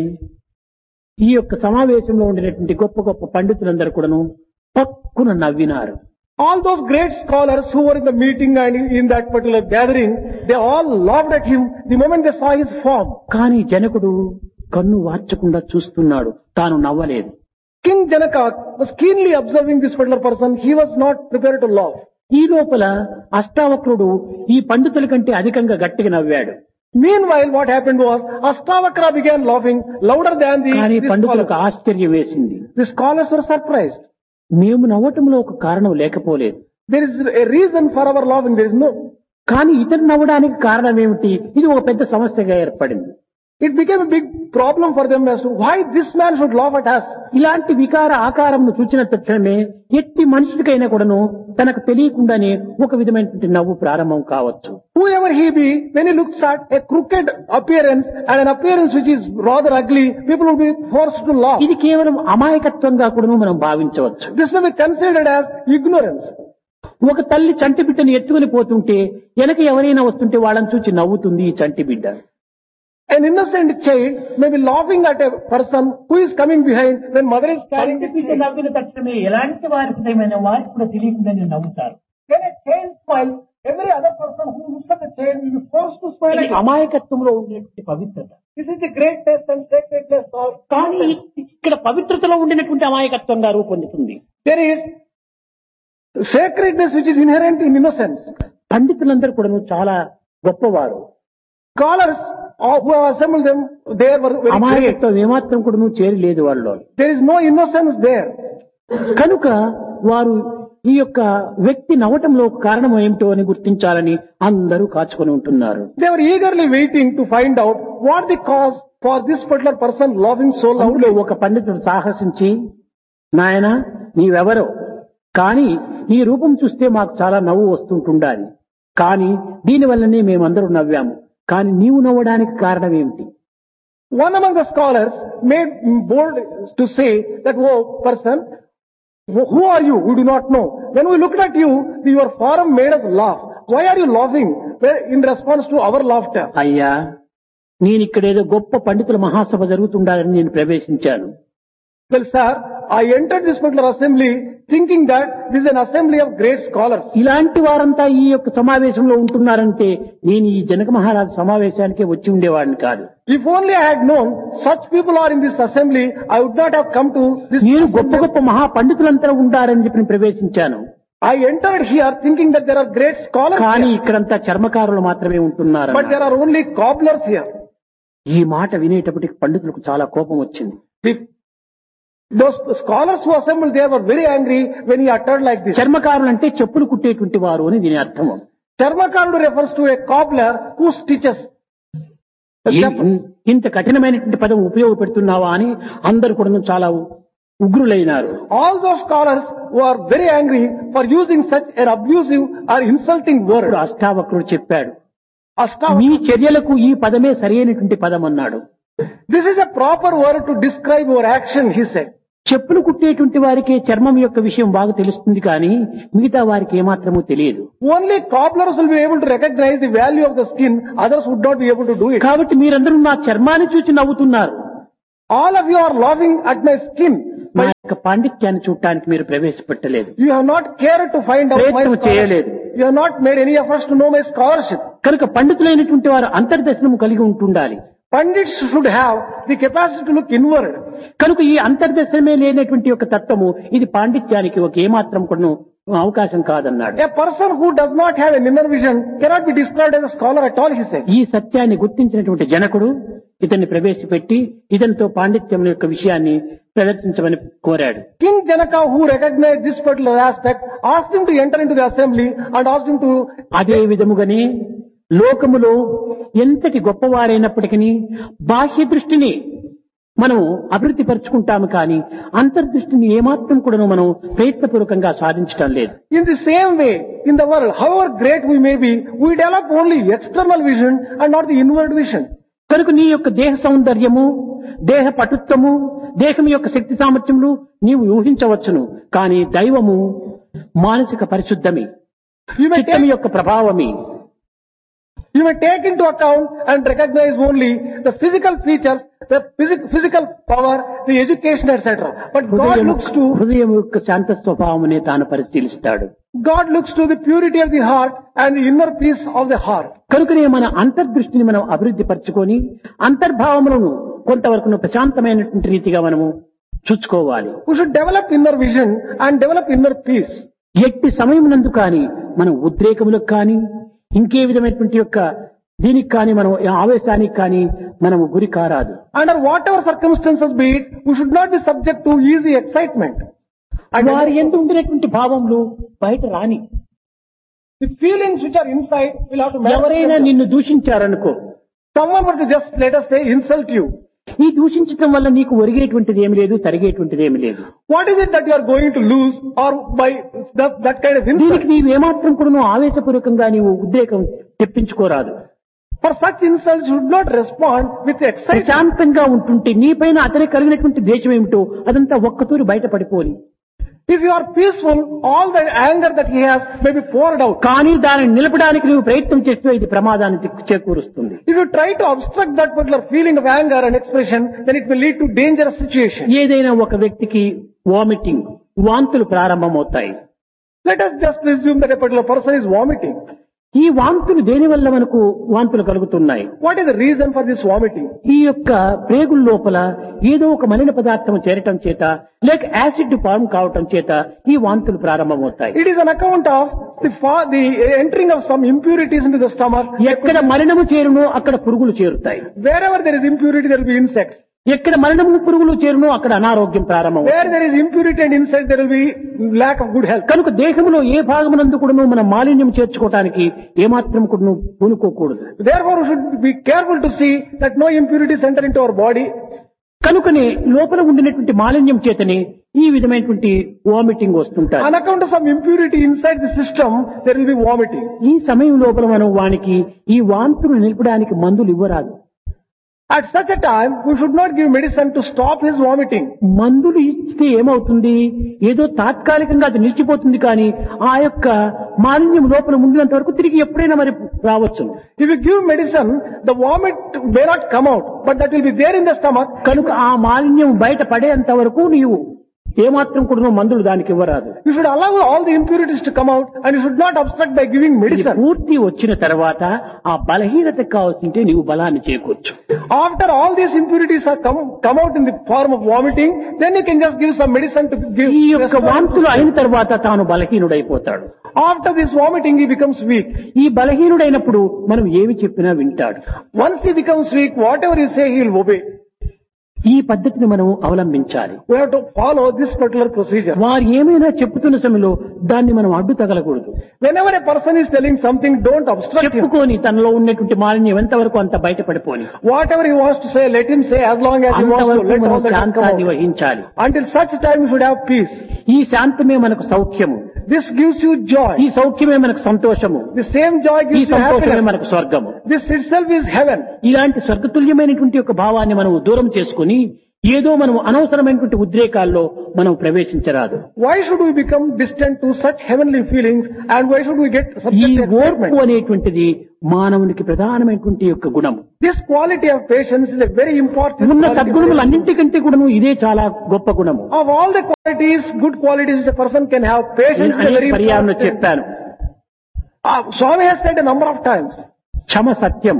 ఈ యొక్క సమావేశంలో ఉండినటువంటి గొప్ప గొప్ప పండితులందరూ కూడాను పక్కున నవ్వినారు. All those great scholars who were in the meeting and in that particular gathering, they all laughed at him the moment they saw his form. కానీ జనకుడు కన్ను వార్చకుండా చూస్తున్నాడు, తాను నవ్వలేదు. King Janaka was keenly observing this particular person. He was not prepared to laugh. ఈ లోపల అష్టావక్రుడు ఈ పండితుల కంటే అధికంగా గట్టిగా నవ్వాడు. Meanwhile, what happened was, Astavakra began laughing louder than కానీ the పండితులకు scholars. ఆశ్చర్యం వేసింది. The scholars were surprised. మేము నవ్వటంలో ఒక కారణం లేకపోలేదు, There is a reason for our laughing. There is no. కానీ ఇతను నవ్వడానికి కారణం ఏమిటి? ఇది ఒక పెద్ద సమస్యగా ఏర్పడింది. It became a big problem for them as to why this man should laugh at us. ఇలాంటి వికార ఆకారంను చూచిన తక్షణమే ఎట్టి మనుషుడికైనా కూడాను తనకు తెలియకుండానే ఒక విధమైనటువంటి నవ్వు ప్రారంభం కావచ్చు. Whoever he be, when he looks at a crooked appearance and an appearance which is rather ugly, people will be forced to laugh. ఇది కేవలం అమాయకత్వంగా కూడాను మనం భావించవచ్చు. This may be considered as ignorance. ఒక తల్లి చంటి బిడ్డను ఎత్తుకుని పోతుంటే వెనక ఎవరైనా వస్తుంటే వాళ్ళని చూసి నవ్వుతుంది ఈ చంటి బిడ్డ. An innocent child may be laughing at a person who is coming behind when mother is carrying the child. నవ్విన తక్షణమే ఎలాంటి వారికి వారికి కూడా తెలియకుండానే నవ్వుతారు. When a child smiles, every other person who looks at the child will be forced to smile ఇది at him. అమాయకత్వంలో ఉండేటువంటి పవిత్రత. This is the greatness and sacredness of కానీ innocence. ఇక్కడ పవిత్రతలో ఉండినటువంటి అమాయకత్వంగా రూపొందుతుంది. There is sacredness which is inherent in innocence. పండితులందరూ కూడా చాలా గొప్పవారు. Scholars who have assembled them, they were very great. అమాయకత్వం ఏమాత్రం కూడా చేరలేదు వాళ్ళు. There is no innocence there. కనుక వారు ఈ యొక్క వ్యక్తి నవ్వటంలో కారణం ఏమిటో అని గుర్తించాలని అందరూ కాచుకొని ఉంటున్నారు. They were eagerly waiting to find out what the cause for this particular person laughing so అందులో loudly. ఒక పండితుడు సాహసించి, నాయనా నీవెవరో, కానీ నీ రూపం చూస్తే మాకు చాలా నవ్వు వస్తుంటుండాలి, కానీ దీనివల్లనే మేమందరూ నవ్వాము, కానీ నీవు నవ్వడానికి కారణం ఏమిటి? One among the scholars made bold to say that, oh person, who are you? We do not know. When we looked at you, your form made us laugh. Why are you laughing? Well, in response to our laughter. అయ్యా, నేను ఇక్కడేదో గొప్ప పండితుల మహాసభ జరుగుతుండాలని నేను ప్రవేశించాను. Well, sir, I entered this particular assembly thinking that this is an assembly of great scholars. ఇలాంటి వారంతా ఈ యొక్క సమావేశంలో ఉంటున్నారంటే నేను ఈ జనక మహారాజు సమావేశానికే వచ్చి ఉండేవాడిని కాదు. If only I had known such people are in this assembly, I would not have come to this నేను గొప్ప assembly. గొప్ప మహా పండితులంతా ఉంటారని చెప్పి నేను ప్రవేశించాను. I entered here thinking that there are great scholars కానీ here, ఇక్కడంతా చర్మకారులు మాత్రమే ఉంటున్నారు. but there are only cobblers here. ఈ మాట వినేటప్పటికి పండితులకు చాలా కోపం వచ్చింది. Those scholars who assembled there were very angry when he uttered like this. చర్మకారులు అంటే చెప్పులు కుట్టేటువంటి వారు అని దీని అర్థం. Charmakarudu refers to a cobbler who stitches. ఇంత కఠినమైనటువంటి పదం ఉపయోగపెడుతున్నావా అని అందరూ కూడా చాలా ఉగ్రులైనారు. All those scholars who are very angry for using such an abusive or insulting word. అష్టావక్రుడు చెప్పాడు, మీ చర్యలకు ఈ పదమే సరైనటువంటి పదం అన్నాడు. This is a proper word to describe your action, he said. చెప్పులు కుట్టేటువంటి వారికి చర్మం యొక్క విషయం బాగా తెలుస్తుంది కానీ మిగతా వారికి ఏమాత్రమూ తెలియదు. Only cobblers will be able to recognize the value of the skin, others would not be able to do it. కాబట్టి మీరందరూ నా చర్మాన్ని చూసి నవ్వుతున్నారు. All of you are laughing at my skin. నా యొక్క పాండిత్యాన్ని చూడటానికి మీరు ప్రవేశపెట్టలేదు. You have not cared to find out my ప్రయత్నం చేయలేదు. scholarship. You have not made any efforts to know my scholarship. కనుక పండితులైనటువంటి వారు అంతర్దర్శనము కలిగి ఉంటుండాలి. Pandits should have the capacity to look inward. కనుక ఈ అంతర్దర్శనమే లేనటువంటి ఒక తత్వము ఇది పాండిత్యానికి ఒక ఏమాత్రం కూడా అవకాశం కాదన్నాడు. A person who does not have an inner vision cannot be described as a scholar at all, he said. ఈ సత్యాన్ని గుర్తించినటువంటి జనకుడు ఇతన్ని ప్రవేశపెట్టి ఇతనితో పాండిత్యం యొక్క విషయాన్ని ప్రదర్శించమని కోరాడు. King Janaka, who recognized this particular aspect, asked him to enter into the assembly and asked him to... అదే విధముగానే లోకములో ఎంతటి గొప్పవారైనప్పటికీ బాహ్య దృష్టిని మనం అభివృద్ధి పరుచుకుంటాము కానీ అంతర్దృష్టిని ఏమాత్రం కూడా మనం ప్రయత్నపూర్వకంగా సాధించడం లేదు. In the same way, in the world, however great we may be, we develop only external vision and not the inward vision. కనుక నీ యొక్క దేహ సౌందర్యము, దేహ పటుత్వము, దేహం యొక్క శక్తి సామర్థ్యములు నీవు ఊహించవచ్చును కానీ దైవము మానసిక పరిశుద్ధమే, చిత్తము యొక్క ప్రభావమే. You may take into account and recognize only the physical features, the physical power, the education, etc. But God looks to... హృదయం యొక్క శాంత స్వభావమునే తాను పరిశీలిస్తాడు. God looks to the purity of the heart and the inner peace of the heart. కనుకనే మన అంతర్దృష్టిని మనం అభివృద్ధి పరచుకొని అంతర్భావములను కొంతవరకు ప్రశాంతమైనటువంటి రీతిగా మనము చూసుకోవాలి. We should develop inner vision and develop inner peace. ఎట్టి సమయమునందు కానీ మనం ఉద్రేకములకు కానీ ఇంకే విధమైనటువంటి యొక్క దీనికి కానీ మనం ఆవేశానికి కానీ మనము గురి కారాదు. Under whatever circumstances be it, we should not be subject to easy excitement. వారి యందు ఉండినటువంటి భావములు బయట రాని. The feelings which are inside will have to manifest. ఎవరైనా నిన్ను దూషించారనుకో, someone were to just, let us say, insult you. ఈ దూషించడం వల్ల నీకు ఒరిగేటువంటిది ఏమి లేదు, తరిగేటువంటిది ఏమి లేదు. What is it that you are going to lose or by that kind of insult? దీనికి నీవు ఏమాత్రం కూడా ఆవేశపూర్వకంగా నీవు ఉద్రేకం తెప్పించుకోరాదు. For such insults, you should not respond with excitement. ప్రశాంతంగా ఉంటుంటే నీపైన అతనికి కలిగినటువంటి ద్వేషం ఏమిటో అదంతా ఒక్కతూరి బయటపడిపోని. If you are peaceful, all the anger that he has may be poured out. కానీ దానిని నిలపడానికి నువ్వు ప్రయత్నం చేస్తే ఇది ప్రమాదాన్ని చేకూరుస్తుంది. If you try to obstruct that particular feeling of anger and expression, then it will lead to dangerous situation. ఏదైనా ఒక వ్యక్తికి వామిటింగ్, వాంతులు ప్రారంభమవుతాయి. Let us just assume that a particular person is vomiting. ఈ వాంతులు దేని వల్ల మనకు వాంతులు కలుగుతున్నాయి? What is the reason for this vomiting? ఈ యొక్క ప్రేగుల లోపల ఏదో ఒక మలిన పదార్థం చేరటం చేత లేక యాసిడ్ ఫార్మ్ కావటం చేత ఈ వాంతులు ప్రారంభమవుతాయి. It is an account of the entering of some impurities into the stomach. ఎక్కడ మలినము చేరునో అక్కడ పురుగులు చేరుతాయి. Wherever there is impurity, there will be insects. ఎక్కడ మలినము పురుగులు చేరునో అక్కడ అనారోగ్యం ప్రారంభం. Where there is impurity and insect, there will be lack of good health. కనుక దేహంలో ఏ భాగమునందు కూడా మనం మాలిన్యం చేర్చుకోవడానికి ఏమాత్రం కూడా పూనుకోకూడదు. Therefore, we should be careful to see that no impurities enter into our body. కనుకనే లోపల ఉండినటువంటి మాలిన్యం చేతనే ఈ విధమైనటువంటి వామిటింగ్ వస్తుంటాయి. On account of some impurity inside the system, there will be vomiting. ఈ సమయం లోపల మనం వానికి ఈ వాంతులు నిలపడానికి మందులు ఇవ్వరాదు. At such a time, we should not give medicine to stop his vomiting. మందులు ఇస్తే ఏమవుతుంది? ఏదో తాత్కాలికంగా అది నిలిచిపోతుంది కానీ ఆ యొక్క మాలిన్యం లోపల ఉండినంత వరకు తిరిగి ఎప్పుడైనా మరి రావచ్చు. If you give medicine, the vomit may not come out, but that will be there in the stomach. కనుక ఆ మాలిన్యం బయట పడేంత వరకు నీవు ఏమాత్రం కూడా మందులు దానికి ఇవ్వరాదు. You should allow all the impurities to come out and you should not obstruct by giving ఇది medicine. పూర్తి వచ్చిన తర్వాత ఆ బలహీనత కావాల్సింటే నీవు బలాన్ని చేకూర్చు. After all these impurities are come out in the form of vomiting, then you can just give some medicine to give. ఈ యొక్క వాంతులు అయిన తర్వాత తాను బలహీనుడైపోతాడు. After this vomiting he becomes weak. ఈ బలహీనుడైనప్పుడు మనం ఏమి చెప్పినా వింటాడు. Once he becomes weak, whatever you say he will obey. ఈ పద్ధతిని మనం అవలంబించాలి. We have to follow this particular procedure. వారు ఏమైనా చెప్తున్న సమయంలో దాన్ని మనం అడ్డు తగలకూడదు. Whenever a person is telling something, don't obstruct him. చెప్పుకొని తనలో ఉన్నటువంటి మాలిన్యం ఎంతవరకు అంత బయటపడిపోని Whatever he wants to say, let him say as long as he wants to. అంతవరకు Let మనం all that come శాంతాన్ని out. వహించాలి. Until such time you should have peace. ఈ శాంతమే మనకు సౌఖ్యము. This gives you joy. ఈ సౌఖ్యమే మనకు సంతోషము. The same joy ఈ gives you సంతోషమే happiness. మనకు స్వర్గము. This itself is heaven. ఇలాంటి స్వర్గతుల్యమైనటువంటి ఒక భావాన్ని మనం దూరం చేసుకుని ఏదో మనం అనవసరమైనటువంటి ఉద్రేకాల్లో మనం ప్రవేశించరాదు. Why should we become distant to such heavenly feelings and why should we get ఈ subject to ఓర్పు excitement? అనేటువంటిది మానవునికి ప్రధానమైనటువంటి యొక్క గుణం. This quality of patience is a very important ఉన్న quality. సద్గుణములన్నింటికంటే కూడాను ఇదే చాలా గొప్ప గుణము. Of all the qualities, good qualities which a person can have, patience నేను is a అనేక very పర్యాలను important. చెప్పాను. Swami has said a number of times, Kshama Satyam,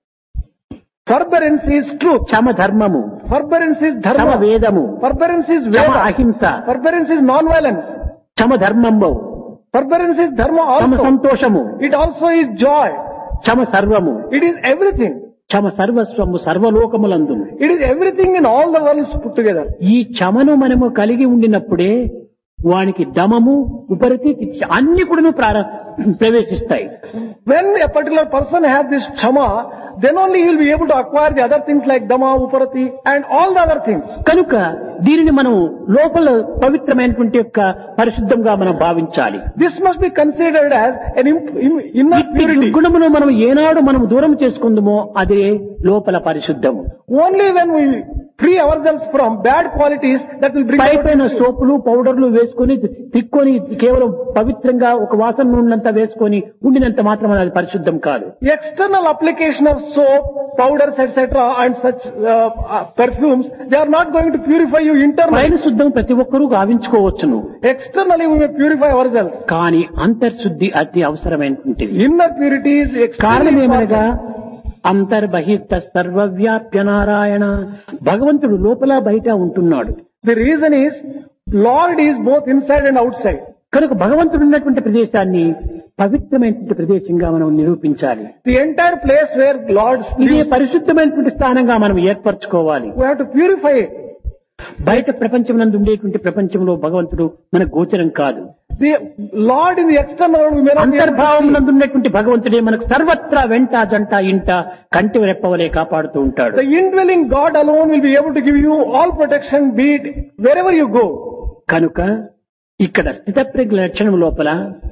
forbearance is truth, క్షమ ధర్మము, forbearance is క్షమ dharma, వేదము, forbearance is క్షమ veda, అహింస, forbearance is non-violence, క్షమ ధర్మము, forbearance is dharma Kshama also. సంతోషము, It also is joy. క్షమ సర్వము, It is everything. Kshama Sarvasvamu సర్వలోకములందు. It is everything in all the worlds put together. ఈ క్షమను మనము కలిగి ఉండినప్పుడే వానికి దమము ఉపరతి అన్ని కూడాను ప్రవేశిస్తాయి. When a particular person has this chama, then only he will be able to acquire the other things like dama, uparati and all the other things. కనుక దీనిని మనం లోపల పవిత్రమైనటువంటి యొక్క పరిశుద్ధంగా మనం భావించాలి. This must be considered as an inner purity. గుణమును మనం ఏనాడు మనం దూరం చేసుకుందామో అదే లోపల పరిశుద్ధము. Only when we free ourselves from bad qualities, that will bring about పైపైన సోపులు పౌడర్లు వేసుకొని తిక్కొని కేవలం పవిత్రంగా ఒక వాసన ఉన్నంత వేసుకొని ఉండినంత మాత్రం అది పరిశుద్ధం కాదు. external application of soap, powders, etc. and such perfumes. They are not going to purify you internally. పైన శుద్ధం ప్రతి ఒక్కరూ గావించుకోవచ్చును. Externally we may purify ourselves. కానీ అంతర్శుద్ధి అతి అవసరమైనటువంటిది. Inner purity is కారణం extremely ఏమనగా important. అంతర్బహిర్త సర్వవ్యాప్య నారాయణ, భగవంతుడు లోపల బయట ఉంటున్నాడు. The reason is Lord is both inside and outside. కనుక భగవంతుడు ఉన్నటువంటి ప్రదేశాన్ని పవిత్రమైనటువంటి ప్రదేశంగా మనం నిరూపించాలి. The entire place where Lord ఇదే lives, పరిశుద్ధమైనటువంటి స్థానంగా మనం ఏర్పరచుకోవాలి. we have to purify it. బయట ప్రపంచం నందు ఉండేటువంటి ప్రపంచంలో భగవంతుడు మనకు గోచరం కాదు. The Lord in the external world we may not be able to అంతర్భావం see. నందు ఉన్నటువంటి భగవంతుడే మనకు సర్వత్రా వెంట జంట ఇంట కంటి రెప్పవలే కాపాడుతూ ఉంటాడు. The indwelling God alone will be able to give you all protection, be it wherever you go. కనుక ఇక్కడ స్థితప్రజ్ఞ లక్షణం లోపల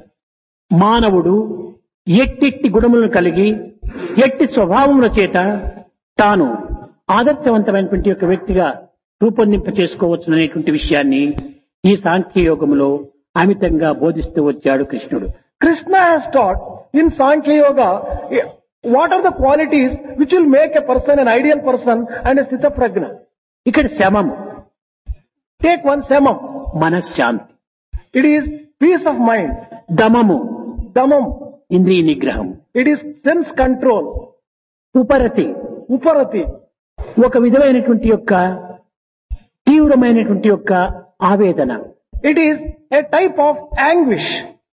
మానవుడు ఎట్టి గుణములను కలిగి ఎట్టి స్వభావముల చేత తాను ఆదర్శవంతమైనటువంటి ఒక వ్యక్తిగా రూపొందింప చేసుకోవచ్చు అనేటువంటి విషయాన్ని ఈ సాంఖ్యయోగములో అమితంగా బోధిస్తూ వచ్చాడు కృష్ణుడు. Krishna has taught in Sankhya Yoga what are the qualities which will make a person an ideal person and a sthita prajna. ఇక్కడ శమము, Take one samam. మనశ్శాంతి, It is peace of mind. దమము, Damam. ఇంద్రియ నిగ్రహం, It is sense control. ఉపరతి, Uparati. ఒక విధమైనటువంటి యొక్క తీవ్రమైనటువంటి యొక్క ఆవేదన, It is a type of anguish.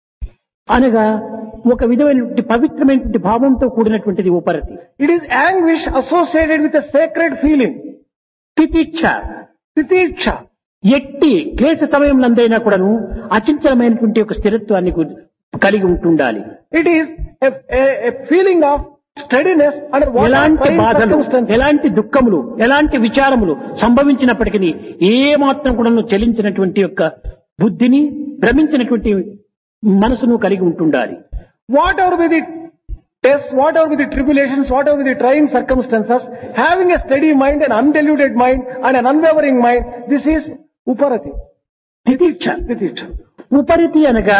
అనగా ఒక విధమైనటువంటి పవిత్రమైనటువంటి భావంతో కూడినటువంటిది ఉపరతి. It is anguish associated with a sacred feeling. తితిచ్ఛ, Titiksha. ఎట్టి క్లేశ సమయంలోందైనా కూడాను అచంచలమైనటువంటి ఒక స్థిరత్వాన్ని కలిగి ఉంటుండాలి. It is a feeling of steadiness under what ఎలాంటి బాధలు, circumstances. ఎలాంటి దుఃఖములు, ఎలాంటి విచారములు సంభవించినప్పటికీ ఏ మాత్రం కూడా చలించినటువంటి యొక్క బుద్ధిని, భ్రమించినటువంటి మనసును కలిగి ఉంటుండాలి. Whatever be the tests, whatever be the tribulations, whatever be the trying circumstances, having a steady mind, an undiluted mind and an unwavering mind, this is uparati. తితిక్ష. Titiksha. ఉపరితి అనగా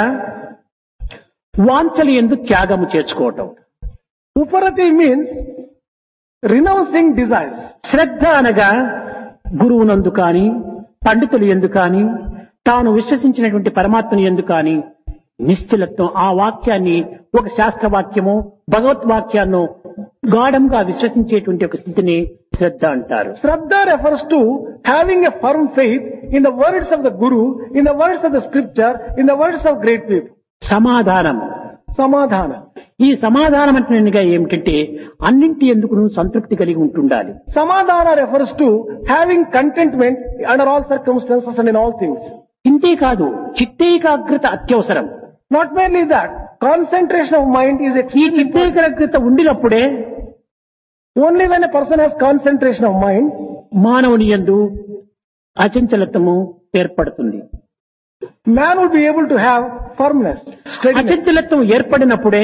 వాంఛలు ఎందు త్యాగము చేర్చుకోవటం. Uparati means renouncing desires. శ్రద్ధ అనగా గురువునందు కాని, పండితులు ఎందు కాని, తాను విశ్వసించినటువంటి పరమాత్మని యందు కాని నిశ్చలత్వం ఆ వాక్యాన్ని ఒక శాస్త్రవాక్యము భగవద్వాక్యాన్ని గాఢంగా విశ్వసించేటువంటి ఒక స్థితిని శ్రద్ధ అంటారు. Shraddha refers to having a firm faith in the words of the Guru, in the words of the scripture, in the words of great people. సమాధానం. Samadhana. ఈ సమాధానం అంటే ఏమిటంటే అన్నింటి ఎందుకు సంతృప్తి కలిగి ఉంటుండాలి. Samadhana refers to having contentment under all circumstances and in all things. ఇంతే కాదు, చిత్తేకాగ్రత అత్యవసరం. Not merely that, concentration of mind is ఈ extremely important. చిత్తేకాగ్రత ఉండినప్పుడే Only when a person has concentration of mind, మానవుని యందు అచంచలత్వము ఏర్పడుతుంది. man will be able to have firmness, steadiness. అచంచలత్వం ఏర్పడినప్పుడే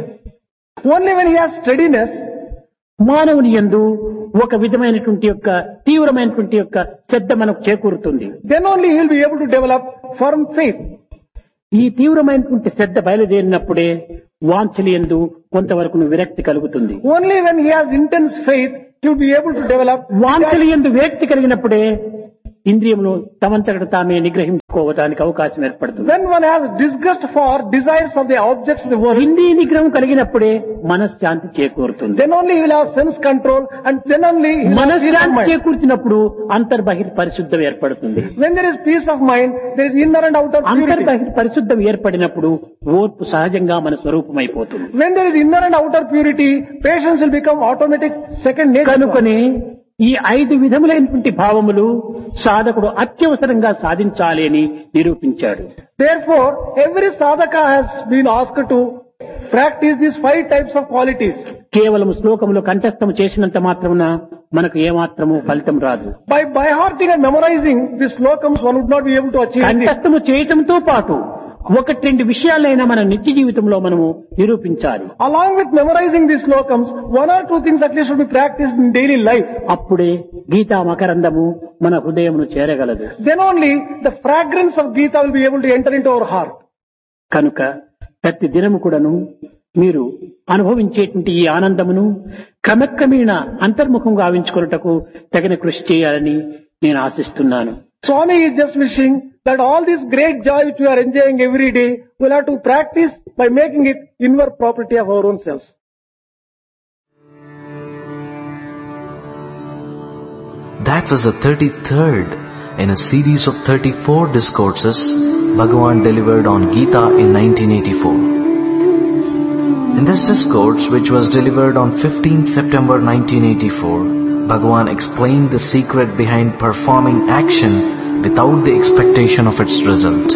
Only when he has steadiness, మానవుని యందు ఒక విధమైనటువంటి యొక్క తీవ్రమైనటువంటి యొక్క శ్రద్ధ మనకు చేకూరుతుంది. then only he will be able to develop firm faith. ఈ తీవ్రమైనటువంటి శ్రద్ధ బయలుదేరినప్పుడే వాంఛలు యందు కొంతవరకు విరక్తి కలుగుతుంది. Only when he has intense faith, he will be able to develop. వాంఛలు యందు విరక్తి కలిగినప్పుడే ఇంద్రియములు తమంతట తామే నిగ్రహించుకోవడానికి అవకాశం ఏర్పడుతుంది. When one has disgust for desires of the objects of the world, ఇంద్రియ నిగ్రహం కలిగినప్పుడే మనశ్శాంతి చేకూరుతుంది. then only he will have sense control, and then only he will have peace of మనశ్శాంతి mind. చేకూర్చినప్పుడు అంతర్బహిర్ పరిశుద్ధం ఏర్పడుతుంది. When there is peace of mind, there is inner and outer purity. అంతర్బహిర్ పరిశుద్ధం ఏర్పడినప్పుడు ఓర్పు సహజంగా మన స్వరూపమైపోతుంది. When there is inner and outer purity, patience will become automatic second nature. కనుకనే ఈ 5 విధములైనటువంటి భావములు సాధకుడు అత్యవసరంగా సాధించాలి అని నిరూపించాడు. Therefore, every sadhaka has been asked to practice these 5 types of qualities. కేవలం శ్లోకములు కంఠస్థము చేసినంత మాత్రమున మనకు ఏమాత్రము ఫలితం రాదు. By hearting and memorizing these slokams, one would not be able to achieve this. కంఠస్థము చేయటంతో పాటు 1-2 విషయాలైనా మన నిత్య జీవితంలో మనము నిరూపించాలి. Along with memorizing these slokams, 1 or 2 things at least should be practiced in daily life. అప్పుడే గీతా మకరందము మన హృదయమును చేరగలదు. Then only the fragrance of Gita will be able to enter into our heart. కనుక ప్రతి దినము కూడాను మీరు అనుభవించేటువంటి ఈ ఆనందమును క్రమక్రమేణ అంతర్ముఖం గావించుకొనుటకు తగిన కృషి చేయాలని నేను ఆశిస్తున్నాను. Swami is just wishing that all this great joy which we are enjoying every day will have to practice by making it inward property of our own selves. That was the 33rd in a series of 34 discourses Bhagavan delivered on Gita in 1984. In this discourse, which was delivered on 15th September 1984, Bhagavan explained the secret behind performing action without the expectation of its result.